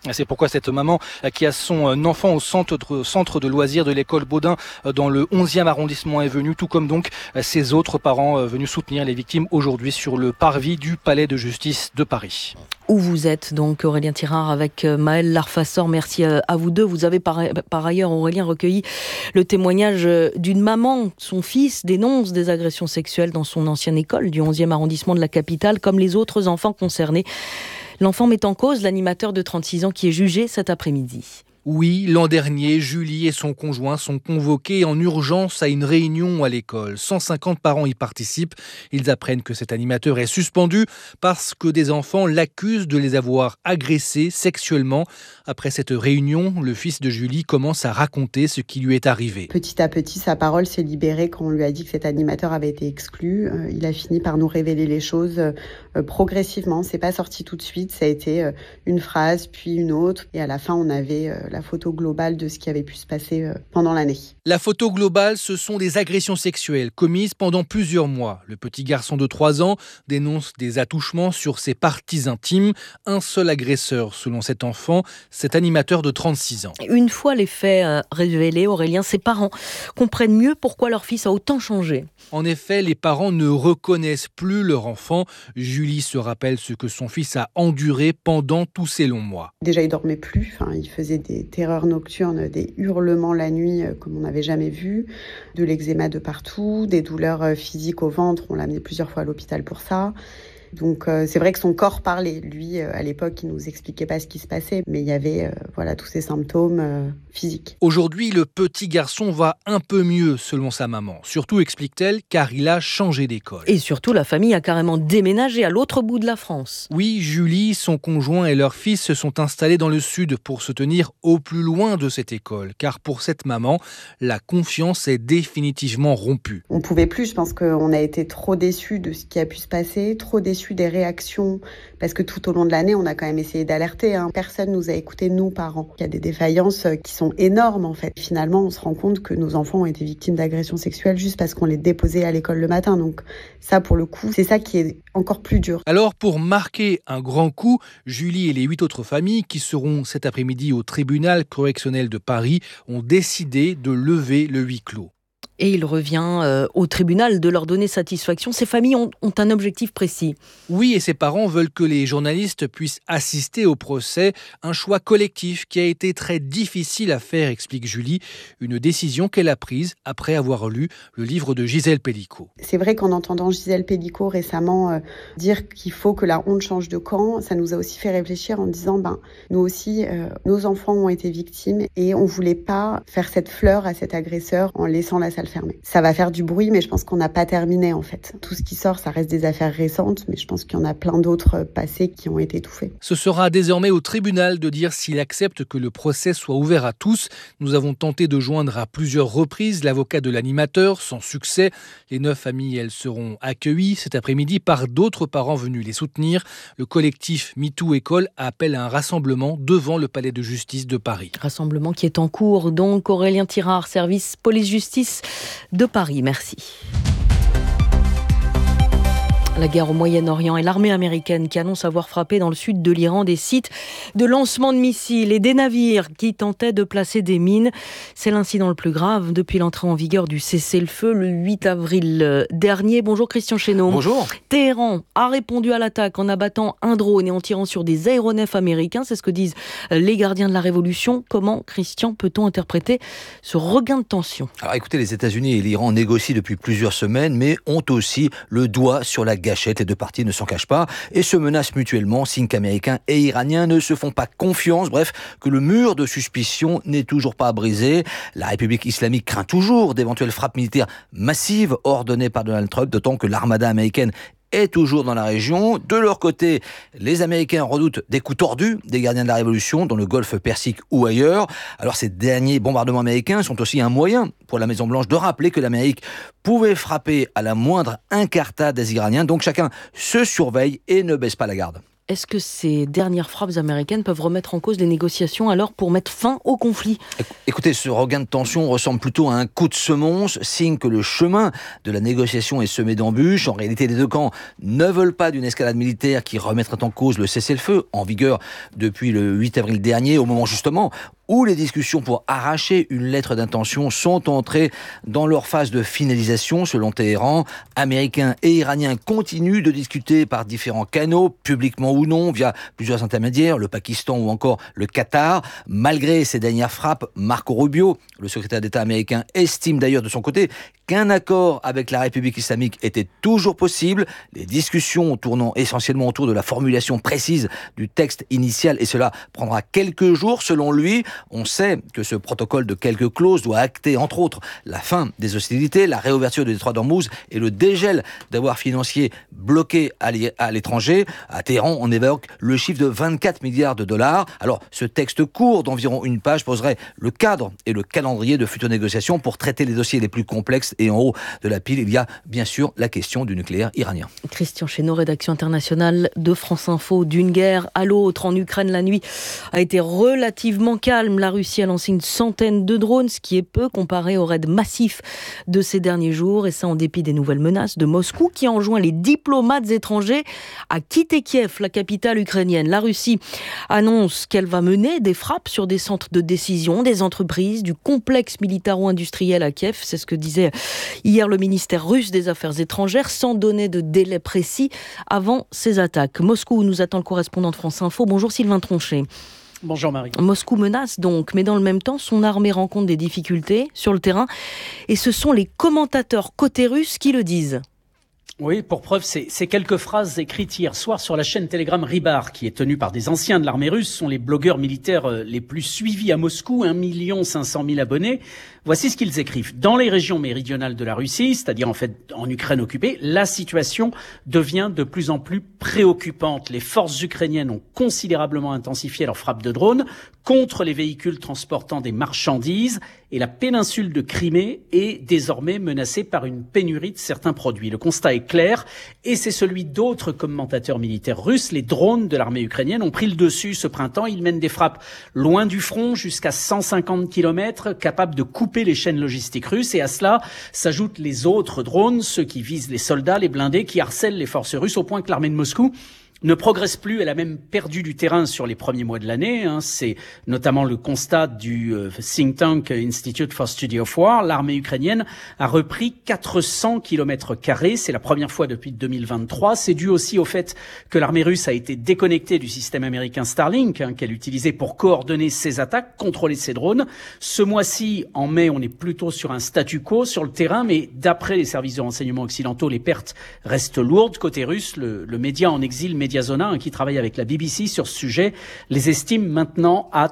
C'est pourquoi cette maman qui a son enfant au centre de loisirs de l'école Baudin dans le 11e arrondissement est venue, tout comme donc ses autres parents venus soutenir les victimes aujourd'hui sur le parvis du Palais de justice de Paris. Où vous êtes donc, Aurélien Tirard, avec Maëlle Larfassor. Merci à vous deux. Vous avez par ailleurs, Aurélien, recueilli le témoignage d'une maman. Son fils dénonce des agressions sexuelles dans son ancienne école du 11e arrondissement de la capitale, comme les autres enfants concernés. L'enfant met en cause l'animateur de 36 ans qui est jugé cet après-midi. Oui, l'an dernier, Julie et son conjoint sont convoqués en urgence à une réunion à l'école. 150 parents y participent. Ils apprennent que cet animateur est suspendu parce que des enfants l'accusent de les avoir agressés sexuellement. Après cette réunion, le fils de Julie commence à raconter ce qui lui est arrivé. Petit à petit, sa parole s'est libérée quand on lui a dit que cet animateur avait été exclu. Il a fini par nous révéler les choses progressivement. C'est pas sorti tout de suite. Ça a été une phrase, puis une autre. Et à la fin, on avait la photo globale de ce qui avait pu se passer pendant l'année. La photo globale, ce sont des agressions sexuelles commises pendant plusieurs mois. Le petit garçon de 3 ans dénonce des attouchements sur ses parties intimes. Un seul agresseur, selon cet enfant, cet animateur de 36 ans. Une fois les faits révélés, Aurélien, ses parents comprennent mieux pourquoi leur fils a autant changé. En effet, les parents ne reconnaissent plus leur enfant. Julie se rappelle ce que son fils a enduré pendant tous ces longs mois. Déjà, il dormait plus. Il faisait des terreurs nocturnes, des hurlements la nuit comme on n'avait jamais vu, de l'eczéma de partout, des douleurs physiques au ventre. On l'a amené plusieurs fois à l'hôpital pour ça. Donc c'est vrai que son corps parlait. Lui, à l'époque, il nous expliquait pas ce qui se passait, mais il y avait tous ces symptômes physiques. Aujourd'hui, le petit garçon va un peu mieux, selon sa maman. Surtout, explique-t-elle, car il a changé d'école. Et surtout, la famille a carrément déménagé à l'autre bout de la France. Oui, Julie, son conjoint et leur fils se sont installés dans le sud pour se tenir au plus loin de cette école. Car pour cette maman, la confiance est définitivement rompue. On pouvait plus, je pense qu'on a été trop déçus de ce qui a pu se passer, trop déçus des réactions, parce que tout au long de l'année, on a quand même essayé d'alerter. Personne nous a écoutés, nous, parents. Il y a des défaillances qui sont énormes, en fait. Finalement, on se rend compte que nos enfants ont été victimes d'agressions sexuelles juste parce qu'on les déposait à l'école le matin. Donc ça, pour le coup, c'est ça qui est encore plus dur. Alors, pour marquer un grand coup, Julie et les 8 autres familles qui seront cet après-midi au tribunal correctionnel de Paris ont décidé de lever le huis clos. Et il revient au tribunal de leur donner satisfaction. Ces familles ont un objectif précis. Oui, et ces parents veulent que les journalistes puissent assister au procès. Un choix collectif qui a été très difficile à faire, explique Julie. Une décision qu'elle a prise après avoir lu le livre de Gisèle Pellicot. C'est vrai qu'en entendant Gisèle Pellicot récemment dire qu'il faut que la honte change de camp, ça nous a aussi fait réfléchir en disant nous aussi, nos enfants ont été victimes et on ne voulait pas faire cette fleur à cet agresseur en laissant la salle fermée. Ça va faire du bruit, mais je pense qu'on n'a pas terminé en fait. Tout ce qui sort, ça reste des affaires récentes, mais je pense qu'il y en a plein d'autres passées qui ont été étouffées. Ce sera désormais au tribunal de dire s'il accepte que le procès soit ouvert à tous. Nous avons tenté de joindre à plusieurs reprises l'avocat de l'animateur, sans succès. Les 9 familles, elles seront accueillies cet après-midi par d'autres parents venus les soutenir. Le collectif MeToo École appelle à un rassemblement devant le palais de justice de Paris. Rassemblement qui est en cours, donc. Aurélien Tirard, service police-justice de Paris. Merci. La guerre au Moyen-Orient et l'armée américaine qui annonce avoir frappé dans le sud de l'Iran des sites de lancement de missiles et des navires qui tentaient de placer des mines. C'est l'incident le plus grave depuis l'entrée en vigueur du cessez-le-feu le 8 avril dernier. Bonjour Christian Chesneau. Bonjour. Téhéran a répondu à l'attaque en abattant un drone et en tirant sur des aéronefs américains. C'est ce que disent les gardiens de la Révolution. Comment, Christian, peut-on interpréter ce regain de tension ? Alors écoutez, les États-Unis et l'Iran négocient depuis plusieurs semaines, mais ont aussi le doigt sur la gâchette. Les deux parties ne s'en cachent pas et se menacent mutuellement, signe qu'Américains et Iraniens ne se font pas confiance. Bref, que le mur de suspicion n'est toujours pas brisé. La République islamique craint toujours d'éventuelles frappes militaires massives ordonnées par Donald Trump, d'autant que l'armada américaine est toujours dans la région. De leur côté, les Américains redoutent des coups tordus des gardiens de la Révolution dans le golfe Persique ou ailleurs. Alors ces derniers bombardements américains sont aussi un moyen pour la Maison-Blanche de rappeler que l'Amérique pouvait frapper à la moindre incartade des Iraniens. Donc chacun se surveille et ne baisse pas la garde. Est-ce que ces dernières frappes américaines peuvent remettre en cause les négociations alors pour mettre fin au conflit ? Écoutez, ce regain de tension ressemble plutôt à un coup de semonce, signe que le chemin de la négociation est semé d'embûches. En réalité, les deux camps ne veulent pas d'une escalade militaire qui remettrait en cause le cessez-le-feu en vigueur depuis le 8 avril dernier, au moment justement où les discussions pour arracher une lettre d'intention sont entrées dans leur phase de finalisation. Selon Téhéran, Américains et Iraniens continuent de discuter par différents canaux, publiquement ou non, via plusieurs intermédiaires, le Pakistan ou encore le Qatar. Malgré ces dernières frappes, Marco Rubio, le secrétaire d'État américain, estime d'ailleurs de son côté qu'un accord avec la République islamique était toujours possible. Les discussions tournant essentiellement autour de la formulation précise du texte initial, et cela prendra quelques jours selon lui. On sait que ce protocole de quelques clauses doit acter, entre autres, la fin des hostilités, la réouverture du détroit d'Ormuz et le dégel d'avoirs financiers bloqués à l'étranger. À Téhéran, on évoque le chiffre de 24 milliards de dollars. Alors, ce texte court d'environ une page poserait le cadre et le calendrier de futures négociations pour traiter les dossiers les plus complexes. Et en haut de la pile, il y a bien sûr la question du nucléaire iranien. Christian Chesneau, rédaction internationale de France Info. D'une guerre à l'autre en Ukraine, la nuit a été relativement calme. La Russie a lancé une centaine de drones, ce qui est peu comparé au raid massif de ces derniers jours. Et ça en dépit des nouvelles menaces de Moscou qui enjoint les diplomates étrangers à quitter Kiev, la capitale ukrainienne. La Russie annonce qu'elle va mener des frappes sur des centres de décision, des entreprises, du complexe militaro-industriel à Kiev. C'est ce que disait hier le ministère russe des Affaires étrangères, sans donner de délai précis avant ces attaques. Moscou, nous attend le correspondant de France Info. Bonjour Sylvain Tronchet. Bonjour Marie. Moscou menace donc, mais dans le même temps, son armée rencontre des difficultés sur le terrain. Et ce sont les commentateurs côté russe qui le disent. Oui, pour preuve, ces quelques phrases écrites hier soir sur la chaîne Telegram Rybar, qui est tenue par des anciens de l'armée russe, sont les blogueurs militaires les plus suivis à Moscou, 1 500 000 abonnés. Voici ce qu'ils écrivent. Dans les régions méridionales de la Russie, c'est-à-dire en fait en Ukraine occupée, la situation devient de plus en plus préoccupante. Les forces ukrainiennes ont considérablement intensifié leurs frappes de drones contre les véhicules transportant des marchandises et la péninsule de Crimée est désormais menacée par une pénurie de certains produits. Le constat est clair et c'est celui d'autres commentateurs militaires russes. Les drones de l'armée ukrainienne ont pris le dessus ce printemps. Ils mènent des frappes loin du front, jusqu'à 150 km, capables de couper les chaînes logistiques russes. Et à cela s'ajoutent les autres drones, ceux qui visent les soldats, les blindés, qui harcèlent les forces russes au point que l'armée de Moscou ne progresse plus. Elle a même perdu du terrain sur les premiers mois de l'année. C'est notamment le constat du think tank Institute for Study of War. L'armée ukrainienne a repris 400 km². C'est la première fois depuis 2023. C'est dû aussi au fait que l'armée russe a été déconnectée du système américain Starlink, qu'elle utilisait pour coordonner ses attaques, contrôler ses drones. Ce mois-ci, en mai, on est plutôt sur un statu quo sur le terrain, mais d'après les services de renseignement occidentaux, les pertes restent lourdes. Côté russe, le média en exil, Mediazona, qui travaille avec la BBC sur ce sujet, les estime maintenant à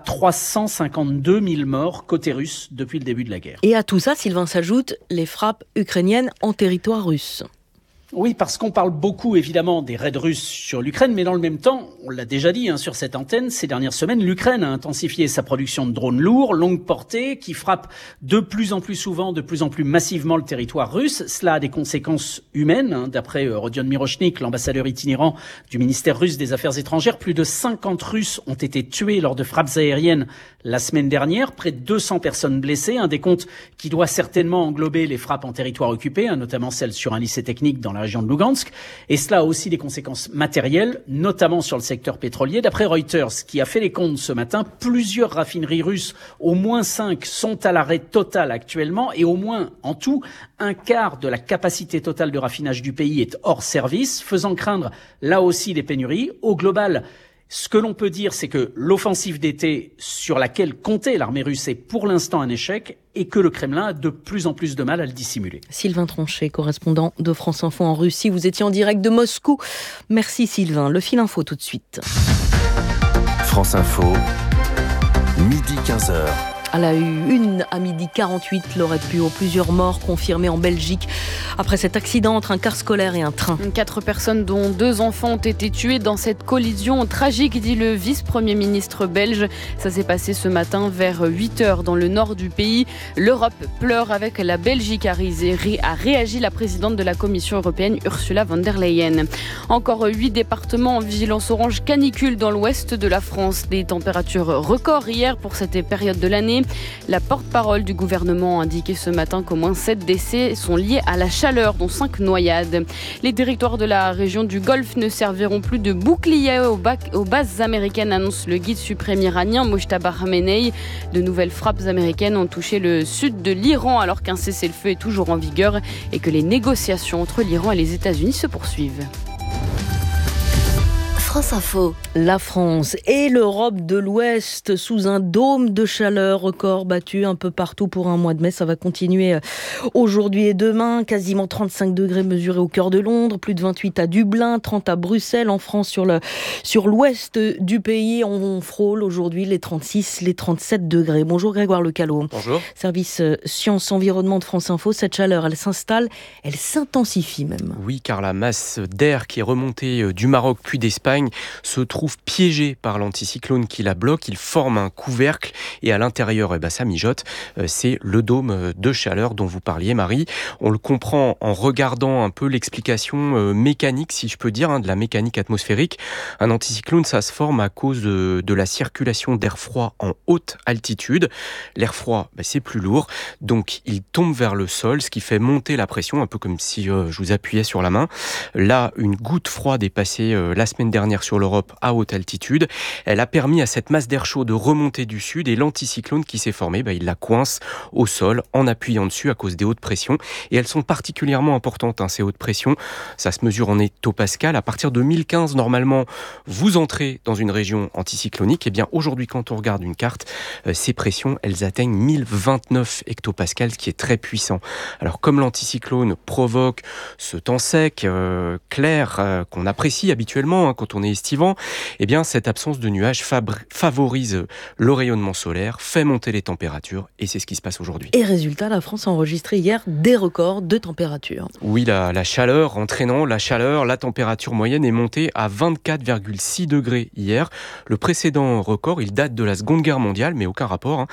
352 000 morts côté russe depuis le début de la guerre. Et à tout ça, Sylvain, s'ajoutent les frappes ukrainiennes en territoire russe. Oui, parce qu'on parle beaucoup, évidemment, des raids russes sur l'Ukraine, mais dans le même temps, on l'a déjà dit sur cette antenne, ces dernières semaines, l'Ukraine a intensifié sa production de drones lourds, longue portée, qui frappent de plus en plus souvent, de plus en plus massivement le territoire russe. Cela a des conséquences humaines, d'après Rodion Mirochnik, l'ambassadeur itinérant du ministère russe des Affaires étrangères. Plus de 50 Russes ont été tués lors de frappes aériennes la semaine dernière, près de 200 personnes blessées, un décompte qui doit certainement englober les frappes en territoire occupé, notamment celles sur un lycée technique dans la région de Lugansk. Et cela a aussi des conséquences matérielles, notamment sur le secteur pétrolier. D'après Reuters, qui a fait les comptes ce matin, plusieurs raffineries russes, au moins 5, sont à l'arrêt total actuellement et au moins, en tout, un quart de la capacité totale de raffinage du pays est hors service, faisant craindre là aussi des pénuries. Au global, ce que l'on peut dire, c'est que l'offensive d'été sur laquelle comptait l'armée russe est pour l'instant un échec et que le Kremlin a de plus en plus de mal à le dissimuler. Sylvain Tronchet, correspondant de France Info en Russie. Vous étiez en direct de Moscou. Merci Sylvain. Le fil info tout de suite. France Info, midi 15h. À la une, à 12h48, Laurette Puot, plusieurs morts confirmés en Belgique après cet accident entre un car scolaire et un train. 4 personnes, dont 2 enfants, ont été tuées dans cette collision tragique, dit le vice-premier ministre belge. Ça s'est passé ce matin vers 8h dans le nord du pays. L'Europe pleure avec la Belgique, a réagi la présidente de la Commission européenne, Ursula von der Leyen. Encore 8 départements en vigilance orange canicule dans l'ouest de la France. Des températures records hier pour cette période de l'année. La porte-parole du gouvernement a indiqué ce matin qu'au moins 7 décès sont liés à la chaleur, dont 5 noyades. Les territoires de la région du Golfe ne serviront plus de bouclier aux bases américaines, annonce le guide suprême iranien Mojtaba Khamenei. De nouvelles frappes américaines ont touché le sud de l'Iran alors qu'un cessez-le-feu est toujours en vigueur et que les négociations entre l'Iran et les États-Unis se poursuivent. France Info. La France et l'Europe de l'Ouest sous un dôme de chaleur, record battu un peu partout pour un mois de mai. Ça va continuer aujourd'hui et demain. Quasiment 35 degrés mesurés au cœur de Londres, plus de 28 à Dublin, 30 à Bruxelles. En France, sur l'ouest du pays, on frôle aujourd'hui les 36, les 37 degrés. Bonjour Grégoire Lecalot. Bonjour. Service Sciences Environnement de France Info. Cette chaleur, elle s'installe, elle s'intensifie même. Oui, car la masse d'air qui est remontée du Maroc puis d'Espagne se trouve piégé par l'anticyclone qui la bloque. Il forme un couvercle et à l'intérieur, ça mijote. C'est le dôme de chaleur dont vous parliez, Marie. On le comprend en regardant un peu l'explication mécanique, si je peux dire, de la mécanique atmosphérique. Un anticyclone, ça se forme à cause de la circulation d'air froid en haute altitude. L'air froid, c'est plus lourd, donc il tombe vers le sol, ce qui fait monter la pression, un peu comme si je vous appuyais sur la main. Là, une goutte froide est passée la semaine dernière sur l'Europe à haute altitude. Elle a permis à cette masse d'air chaud de remonter du sud et l'anticyclone qui s'est formé, il la coince au sol en appuyant dessus à cause des hautes pressions. Et elles sont particulièrement importantes, ces hautes pressions. Ça se mesure en hectopascal. À partir de 1015, normalement, vous entrez dans une région anticyclonique. Et bien aujourd'hui, quand on regarde une carte, ces pressions, elles atteignent 1029 hectopascales, ce qui est très puissant. Alors comme l'anticyclone provoque ce temps sec, clair, qu'on apprécie habituellement quand on est estivant, cette absence de nuages favorise le rayonnement solaire, fait monter les températures et c'est ce qui se passe aujourd'hui. Et résultat, la France a enregistré hier des records de température. Oui, la chaleur, entraînant la chaleur, la température moyenne est montée à 24,6 degrés hier. Le précédent record, il date de la Seconde Guerre mondiale, mais aucun rapport.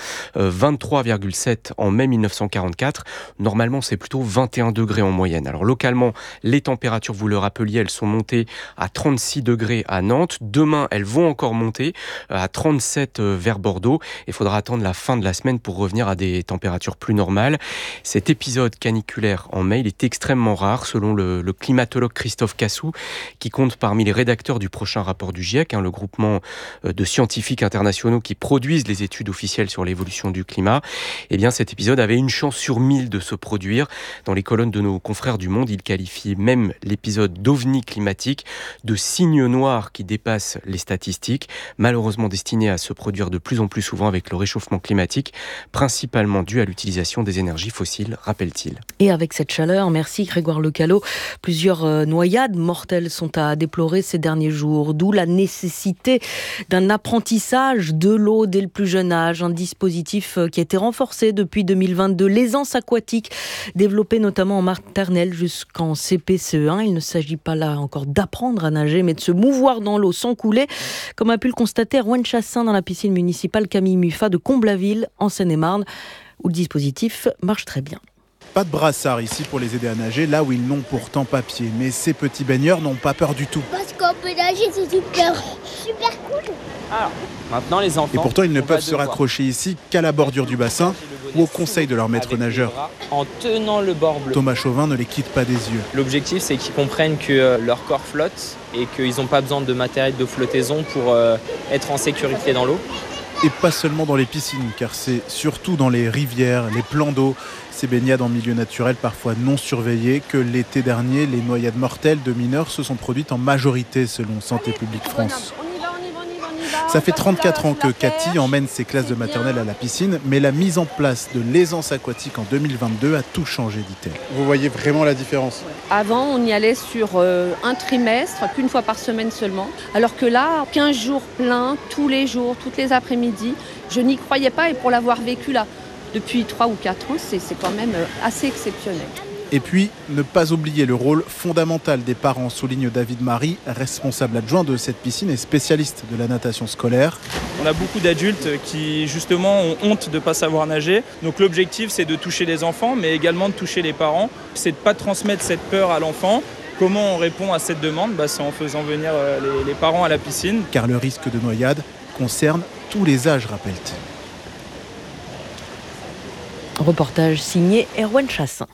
23,7 en mai 1944. Normalement, c'est plutôt 21 degrés en moyenne. Alors localement, les températures, vous le rappeliez, elles sont montées à 36 degrés à Nantes. Demain, elles vont encore monter à 37 vers Bordeaux. Il faudra attendre la fin de la semaine pour revenir à des températures plus normales. Cet épisode caniculaire en mai, il est extrêmement rare selon le climatologue Christophe Cassou, qui compte parmi les rédacteurs du prochain rapport du GIEC, le groupement de scientifiques internationaux qui produisent les études officielles sur l'évolution du climat. Cet épisode avait une chance sur 1000 de se produire. Dans les colonnes de nos confrères du Monde, il qualifie même l'épisode d'ovni climatique, de signe noir qui dépasse les statistiques, malheureusement destiné à se produire de plus en plus souvent avec le réchauffement climatique, principalement dû à l'utilisation des énergies fossiles, rappelle-t-il. Et avec cette chaleur, merci Grégoire Lecalot, plusieurs noyades mortelles sont à déplorer ces derniers jours, d'où la nécessité d'un apprentissage de l'eau dès le plus jeune âge, un dispositif qui a été renforcé depuis 2022, l'aisance aquatique, développée notamment en maternelle jusqu'en CP-CE1. Il ne s'agit pas là encore d'apprendre à nager, mais de se mouvoir dans l'eau sans couler, comme a pu le constater Erwan Chassin dans la piscine municipale Camille Muffat de Comblaville, en Seine-et-Marne, où le dispositif marche très bien. Pas de brassard ici pour les aider à nager, là où ils n'ont pourtant pas pied. Mais ces petits baigneurs n'ont pas peur du tout. Parce qu'on peut nager, c'est super cool. Alors, maintenant les enfants... Et pourtant, ils ne peuvent se raccrocher ici qu'à la bordure du bassin ou au conseil de leur maître nageur. En tenant le bord bleu. Thomas Chauvin ne les quitte pas des yeux. L'objectif, c'est qu'ils comprennent que leur corps flotte et qu'ils n'ont pas besoin de matériel de flottaison pour être en sécurité dans l'eau. Et pas seulement dans les piscines, car c'est surtout dans les rivières, les plans d'eau, ces baignades en milieu naturel parfois non surveillés, que l'été dernier, les noyades mortelles de mineurs se sont produites en majorité selon Santé publique France. Ça fait 34 ans que Cathy emmène ses classes de maternelle à la piscine, mais la mise en place de l'aisance aquatique en 2022 a tout changé, dit-elle. Vous voyez vraiment la différence ? Avant, on y allait sur un trimestre, qu'une fois par semaine seulement. Alors que là, 15 jours pleins, tous les jours, toutes les après-midi, je n'y croyais pas. Et pour l'avoir vécu là depuis 3 ou 4 ans, c'est quand même assez exceptionnel. Et puis, ne pas oublier le rôle fondamental des parents, souligne David Marie, responsable adjoint de cette piscine et spécialiste de la natation scolaire. On a beaucoup d'adultes qui, justement, ont honte de ne pas savoir nager. Donc l'objectif, c'est de toucher les enfants, mais également de toucher les parents. C'est de ne pas transmettre cette peur à l'enfant. Comment on répond à cette demande ? C'est en faisant venir les parents à la piscine. Car le risque de noyade concerne tous les âges, rappelle-t-il. Reportage signé Erwan Chassin.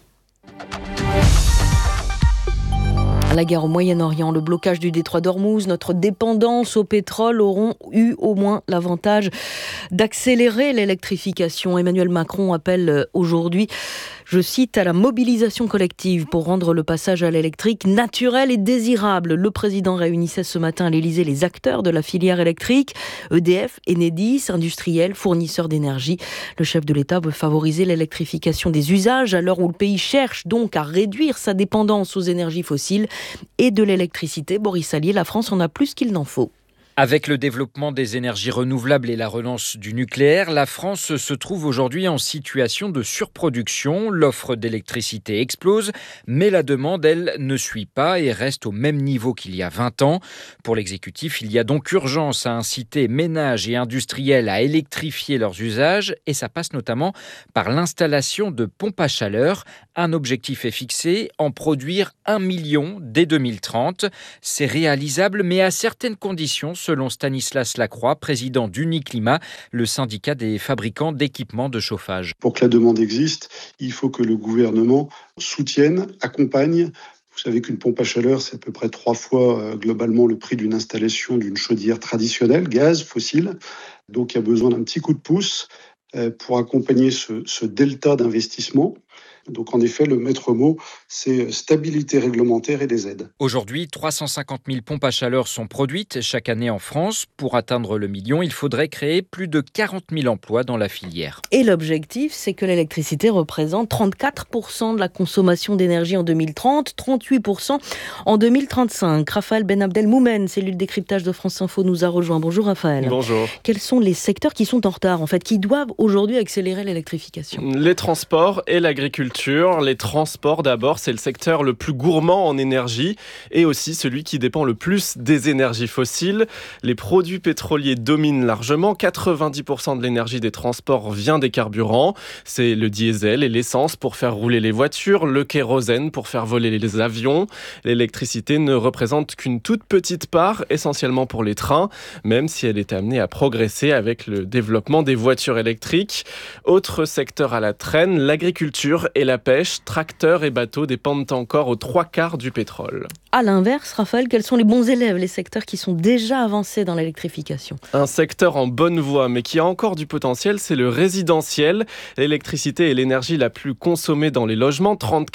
La guerre au Moyen-Orient, le blocage du détroit d'Ormuz, notre dépendance au pétrole auront eu au moins l'avantage d'accélérer l'électrification. Emmanuel Macron appelle aujourd'hui, je cite, à la mobilisation collective pour rendre le passage à l'électrique naturel et désirable. Le président réunissait ce matin à l'Élysée les acteurs de la filière électrique, EDF, Enedis, industriels, fournisseurs d'énergie. Le chef de l'État veut favoriser l'électrification des usages à l'heure où le pays cherche donc à réduire sa dépendance aux énergies fossiles et de l'électricité. Boris Allier, la France en a plus qu'il n'en faut. Avec le développement des énergies renouvelables et la relance du nucléaire, la France se trouve aujourd'hui en situation de surproduction. L'offre d'électricité explose, mais la demande, elle, ne suit pas et reste au même niveau qu'il y a 20 ans. Pour l'exécutif, il y a donc urgence à inciter ménages et industriels à électrifier leurs usages et ça passe notamment par l'installation de pompes à chaleur. Un objectif est fixé, en produire 1 million dès 2030. C'est réalisable, mais à certaines conditions, selon Stanislas Lacroix, président d'Uniclimat, le syndicat des fabricants d'équipements de chauffage. Pour que la demande existe, il faut que le gouvernement soutienne, accompagne. Vous savez qu'une pompe à chaleur, c'est à peu près 3 fois globalement le prix d'une installation d'une chaudière traditionnelle, gaz, fossile. Donc il y a besoin d'un petit coup de pouce pour accompagner ce delta d'investissement. Donc en effet, le maître mot, c'est stabilité réglementaire et des aides. Aujourd'hui, 350 000 pompes à chaleur sont produites chaque année en France. Pour atteindre le million, il faudrait créer plus de 40 000 emplois dans la filière. Et l'objectif, c'est que l'électricité représente 34% de la consommation d'énergie en 2030, 38% en 2035. Raphaël Ben Abdelmoumen, cellule décryptage de France Info, nous a rejoint. Bonjour Raphaël. Bonjour. Quels sont les secteurs qui sont en retard, en fait, qui doivent aujourd'hui accélérer l'électrification ? Les transports et l'agriculture. Les transports d'abord, c'est le secteur le plus gourmand en énergie et aussi celui qui dépend le plus des énergies fossiles. Les produits pétroliers dominent largement. 90% de l'énergie des transports vient des carburants. C'est le diesel et l'essence pour faire rouler les voitures, le kérosène pour faire voler les avions. L'électricité ne représente qu'une toute petite part, essentiellement pour les trains, même si elle est amenée à progresser avec le développement des voitures électriques. Autre secteur à la traîne, l'agriculture et la pêche, tracteurs et bateaux dépendent encore aux 3/4 du pétrole. À l'inverse, Raphaël, quels sont les bons élèves, les secteurs qui sont déjà avancés dans l'électrification ? Un secteur en bonne voie, mais qui a encore du potentiel, c'est le résidentiel. L'électricité est l'énergie la plus consommée dans les logements,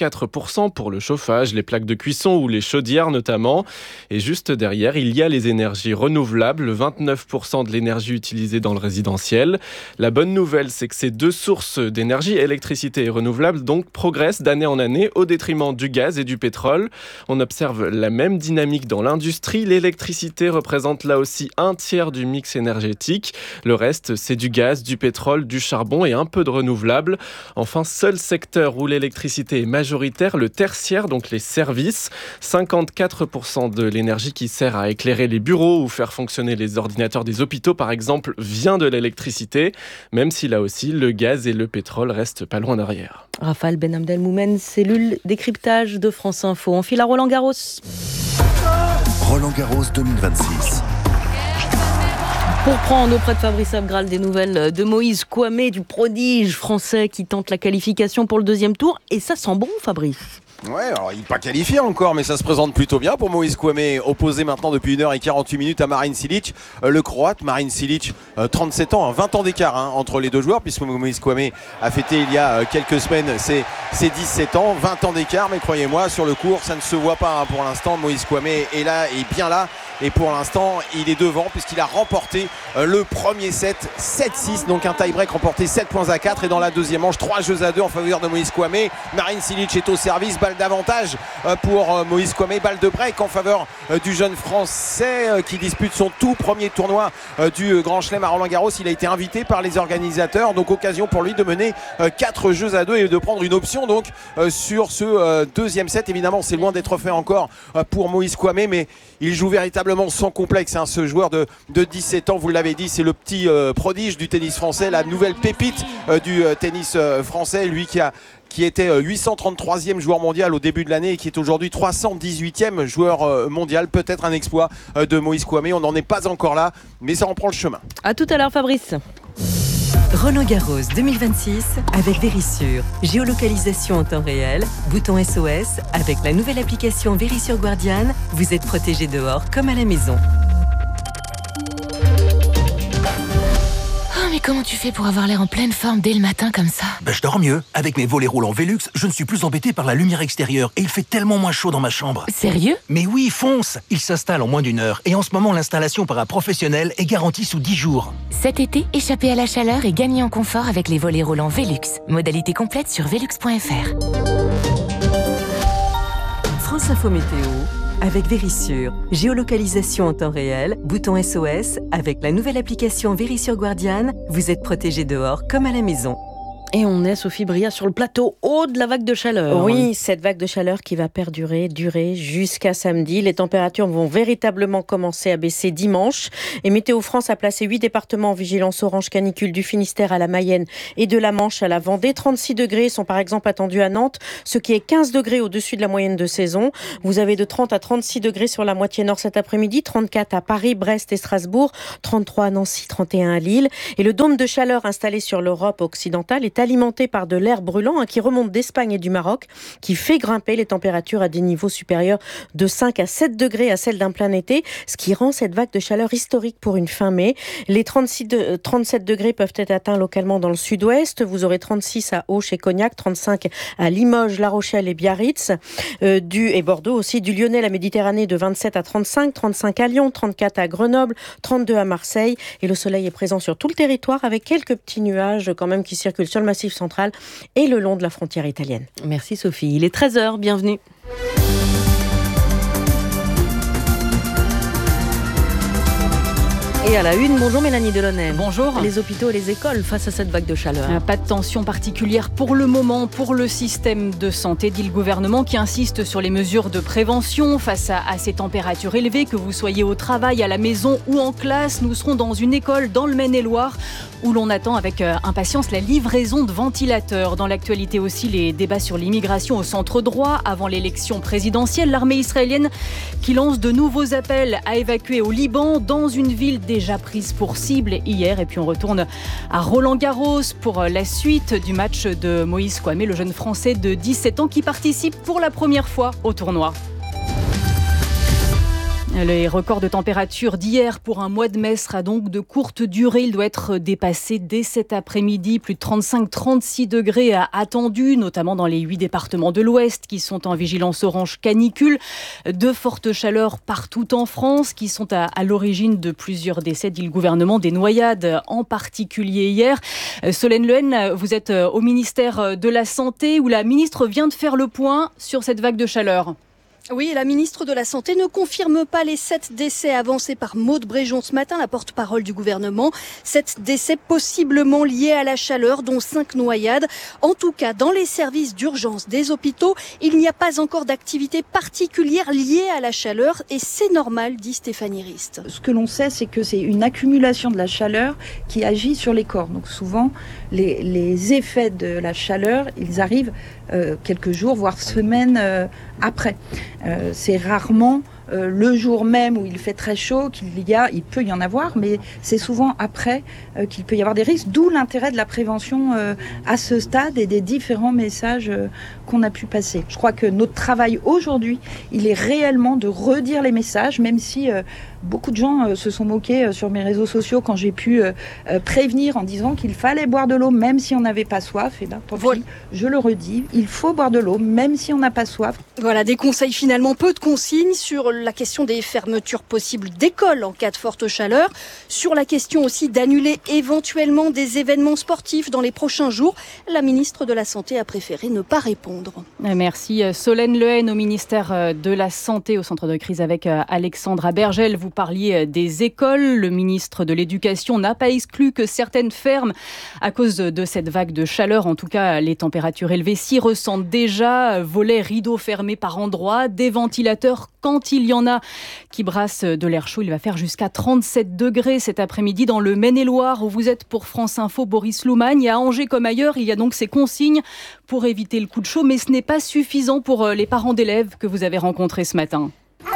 34% pour le chauffage, les plaques de cuisson ou les chaudières notamment. Et juste derrière, il y a les énergies renouvelables, 29% de l'énergie utilisée dans le résidentiel. La bonne nouvelle, c'est que ces deux sources d'énergie, électricité et renouvelable, donc progresse d'année en année au détriment du gaz et du pétrole. On observe la même dynamique dans l'industrie. L'électricité représente là aussi 1/3 du mix énergétique. Le reste, c'est du gaz, du pétrole, du charbon et un peu de renouvelable. Enfin, seul secteur où l'électricité est majoritaire, le tertiaire, donc les services. 54% de l'énergie qui sert à éclairer les bureaux ou faire fonctionner les ordinateurs des hôpitaux, par exemple, vient de l'électricité, même si là aussi, le gaz et le pétrole restent pas loin derrière. Raphaël Ben Abdelmoumen, cellule décryptage de France Info. On file à Roland-Garros. Roland-Garros 2026. Pour prendre auprès de Fabrice Abgral des nouvelles de Moïse Kouamé, du prodige français qui tente la qualification pour le 2e tour. Et ça sent bon, Fabrice. Ouais, alors il n'est pas qualifié encore, mais ça se présente plutôt bien pour Moïse Kouamé, opposé maintenant depuis 1h48 à Marin Cilic. Le Croate, Marin Cilic, 37 ans, 20 ans d'écart entre les deux joueurs, puisque Moïse Kouamé a fêté il y a quelques semaines ses 17 ans, 20 ans d'écart, mais croyez-moi, sur le court, ça ne se voit pas pour l'instant. Moïse Kouamé est là, est bien là, et pour l'instant, il est devant, puisqu'il a remporté le premier set, 7-6, donc un tie-break remporté 7 points à 4, et dans la deuxième manche, 3-2 en faveur de Moïse Kouamé. Marin Cilic est au service, balle d'avantage pour Moïse Kouamé, balle de break en faveur du jeune Français qui dispute son tout premier tournoi du Grand Chelem à Roland-Garros. Il a été invité par les organisateurs, donc occasion pour lui de mener 4-2 et de prendre une option donc sur ce deuxième set. Évidemment, c'est loin d'être fait encore pour Moïse Kouamé, mais il joue véritablement sans complexe, ce joueur de 17 ans, vous l'avez dit, c'est le petit prodige du tennis français, la nouvelle pépite du tennis français, lui qui était 833e joueur mondial au début de l'année et qui est aujourd'hui 318e joueur mondial. Peut-être un exploit de Moïse Kouamé, on n'en est pas encore là, mais ça en prend le chemin. À tout à l'heure, Fabrice. Roland-Garros 2026 avec Vérissure. Géolocalisation en temps réel, bouton SOS. Avec la nouvelle application Vérissure Guardian, vous êtes protégé dehors comme à la maison. Mais comment tu fais pour avoir l'air en pleine forme dès le matin comme ça ? Je dors mieux. Avec mes volets roulants Velux, je ne suis plus embêté par la lumière extérieure et il fait tellement moins chaud dans ma chambre. Sérieux ? Mais oui, fonce ! Il s'installe en moins d'1 heure et en ce moment l'installation par un professionnel est garantie sous 10 jours. Cet été, échappez à la chaleur et gagnez en confort avec les volets roulants Velux. Modalité complète sur velux.fr. France Info Météo avec Vérissure. Géolocalisation en temps réel, bouton SOS. Avec la nouvelle application Vérissure Guardian, vous êtes protégé dehors comme à la maison. Et on est, Sophie Bria, sur le plateau haut de la vague de chaleur. Oui, cette vague de chaleur qui va durer jusqu'à samedi. Les températures vont véritablement commencer à baisser dimanche. Et Météo France a placé 8 départements en vigilance orange canicule, du Finistère à la Mayenne et de la Manche à la Vendée. 36 degrés sont par exemple attendus à Nantes, ce qui est 15 degrés au-dessus de la moyenne de saison. Vous avez de 30 à 36 degrés sur la moitié nord cet après-midi, 34 à Paris, Brest et Strasbourg, 33 à Nancy, 31 à Lille. Et le dôme de chaleur installé sur l'Europe occidentale est alimenté par de l'air brûlant qui remonte d'Espagne et du Maroc, qui fait grimper les températures à des niveaux supérieurs de 5 à 7 degrés à celles d'un plein été, ce qui rend cette vague de chaleur historique pour une fin mai. Les 37 degrés peuvent être atteints localement dans le sud-ouest. Vous aurez 36 à Auch et Cognac, 35 à Limoges, La Rochelle et Biarritz, et Bordeaux aussi, du Lyonnais à la Méditerranée de 27 à 35, 35 à Lyon, 34 à Grenoble, 32 à Marseille. Et le soleil est présent sur tout le territoire avec quelques petits nuages quand même qui circulent sur le massif central et le long de la frontière italienne. Merci Sophie. Il est 13h, bienvenue. Et à la une, bonjour Mélanie Delaunay. Bonjour. Les hôpitaux et les écoles face à cette vague de chaleur. Pas de tension particulière pour le moment pour le système de santé, dit le gouvernement, qui insiste sur les mesures de prévention face à ces températures élevées. Que vous soyez au travail, à la maison ou en classe, nous serons dans une école dans le Maine-et-Loire où l'on attend avec impatience la livraison de ventilateurs. Dans l'actualité aussi, les débats sur l'immigration au centre droit avant l'élection présidentielle. L'armée israélienne qui lance de nouveaux appels à évacuer au Liban dans une ville déjà prise pour cible hier. Et puis on retourne à Roland-Garros pour la suite du match de Moïse Kouamé, le jeune Français de 17 ans qui participe pour la première fois au tournoi. Les records de température d'hier pour un mois de mai sera donc de courte durée. Il doit être dépassé dès cet après-midi. Plus de 35-36 degrés attendus, notamment dans les 8 départements de l'Ouest qui sont en vigilance orange canicule. De fortes chaleurs partout en France qui sont à l'origine de plusieurs décès, dit le gouvernement, des noyades en particulier hier. Solène Lehen, vous êtes au ministère de la Santé où la ministre vient de faire le point sur cette vague de chaleur. Oui, la ministre de la Santé ne confirme pas les 7 décès avancés par Maude Bréjon ce matin, la porte-parole du gouvernement. 7 décès possiblement liés à la chaleur, dont 5 noyades. En tout cas, dans les services d'urgence des hôpitaux, il n'y a pas encore d'activité particulière liée à la chaleur et c'est normal, dit Stéphanie Rist. Ce que l'on sait, c'est que c'est une accumulation de la chaleur qui agit sur les corps. Donc souvent, les effets de la chaleur, ils arrivent quelques jours, voire semaines après. C'est rarement le jour même où il fait très chaud il peut y en avoir, mais c'est souvent après qu'il peut y avoir des risques, d'où l'intérêt de la prévention à ce stade et des différents messages qu'on a pu passer. Je crois que notre travail aujourd'hui, il est réellement de redire les messages, même si beaucoup de gens se sont moqués sur mes réseaux sociaux quand j'ai pu prévenir en disant qu'il fallait boire de l'eau même si on n'avait pas soif. Et tant pis, je le redis, il faut boire de l'eau même si on n'a pas soif. Voilà, des conseils finalement, peu de consignes sur la question des fermetures possibles d'écoles en cas de forte chaleur, sur la question aussi d'annuler éventuellement des événements sportifs dans les prochains jours. La ministre de la Santé a préféré ne pas répondre. Merci Solène Lehen au ministère de la Santé, au centre de crise avec Alexandra Bergel. Vous parliez des écoles. Le ministre de l'Éducation n'a pas exclu que certaines ferment à cause de cette vague de chaleur. En tout cas, les températures élevées s'y ressentent déjà. Volets, rideaux fermés par endroits, des ventilateurs quand il y en a qui brassent de l'air chaud. Il va faire jusqu'à 37 degrés cet après-midi dans le Maine-et-Loire où vous êtes pour France Info, Boris Loumagne. Et à Angers comme ailleurs, il y a donc ces consignes pour éviter le coup de chaud. Mais ce n'est pas suffisant pour les parents d'élèves que vous avez rencontrés ce matin.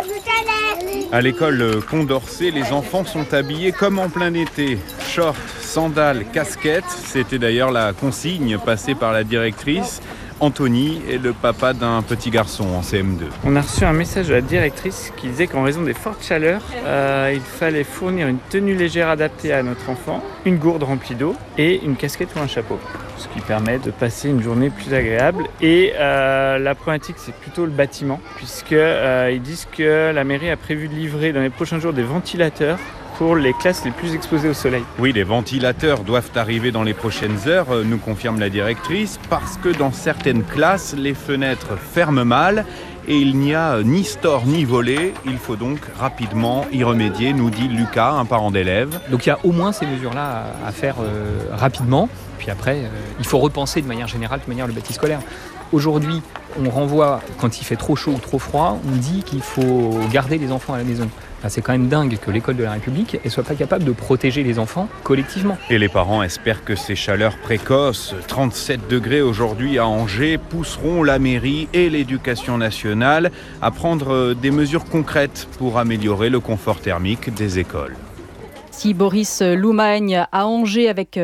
À l'école Condorcet, les enfants sont habillés comme en plein été. Shorts, sandales, casquettes. C'était d'ailleurs la consigne passée par la directrice. Anthony est le papa d'un petit garçon en CM2. On a reçu un message de la directrice qui disait qu'en raison des fortes chaleurs, il fallait fournir une tenue légère adaptée à notre enfant, une gourde remplie d'eau et une casquette ou un chapeau. Ce qui permet de passer une journée plus agréable. Et la problématique, c'est plutôt le bâtiment, puisqu'ils disent que la mairie a prévu de livrer dans les prochains jours des ventilateurs pour les classes les plus exposées au soleil. Oui, les ventilateurs doivent arriver dans les prochaines heures, nous confirme la directrice, parce que dans certaines classes, les fenêtres ferment mal et il n'y a ni store ni volet. Il faut donc rapidement y remédier, nous dit Lucas, un parent d'élève. Donc il y a au moins ces mesures-là à faire rapidement. Puis après, il faut repenser de manière générale, le bâti scolaire. Aujourd'hui, on renvoie, quand il fait trop chaud ou trop froid, on dit qu'il faut garder les enfants à la maison. Enfin, c'est quand même dingue que l'école de la République ne soit pas capable de protéger les enfants collectivement. Et les parents espèrent que ces chaleurs précoces, 37 degrés aujourd'hui à Angers, pousseront la mairie et l'éducation nationale à prendre des mesures concrètes pour améliorer le confort thermique des écoles. Si Boris Loumagne à Angers avec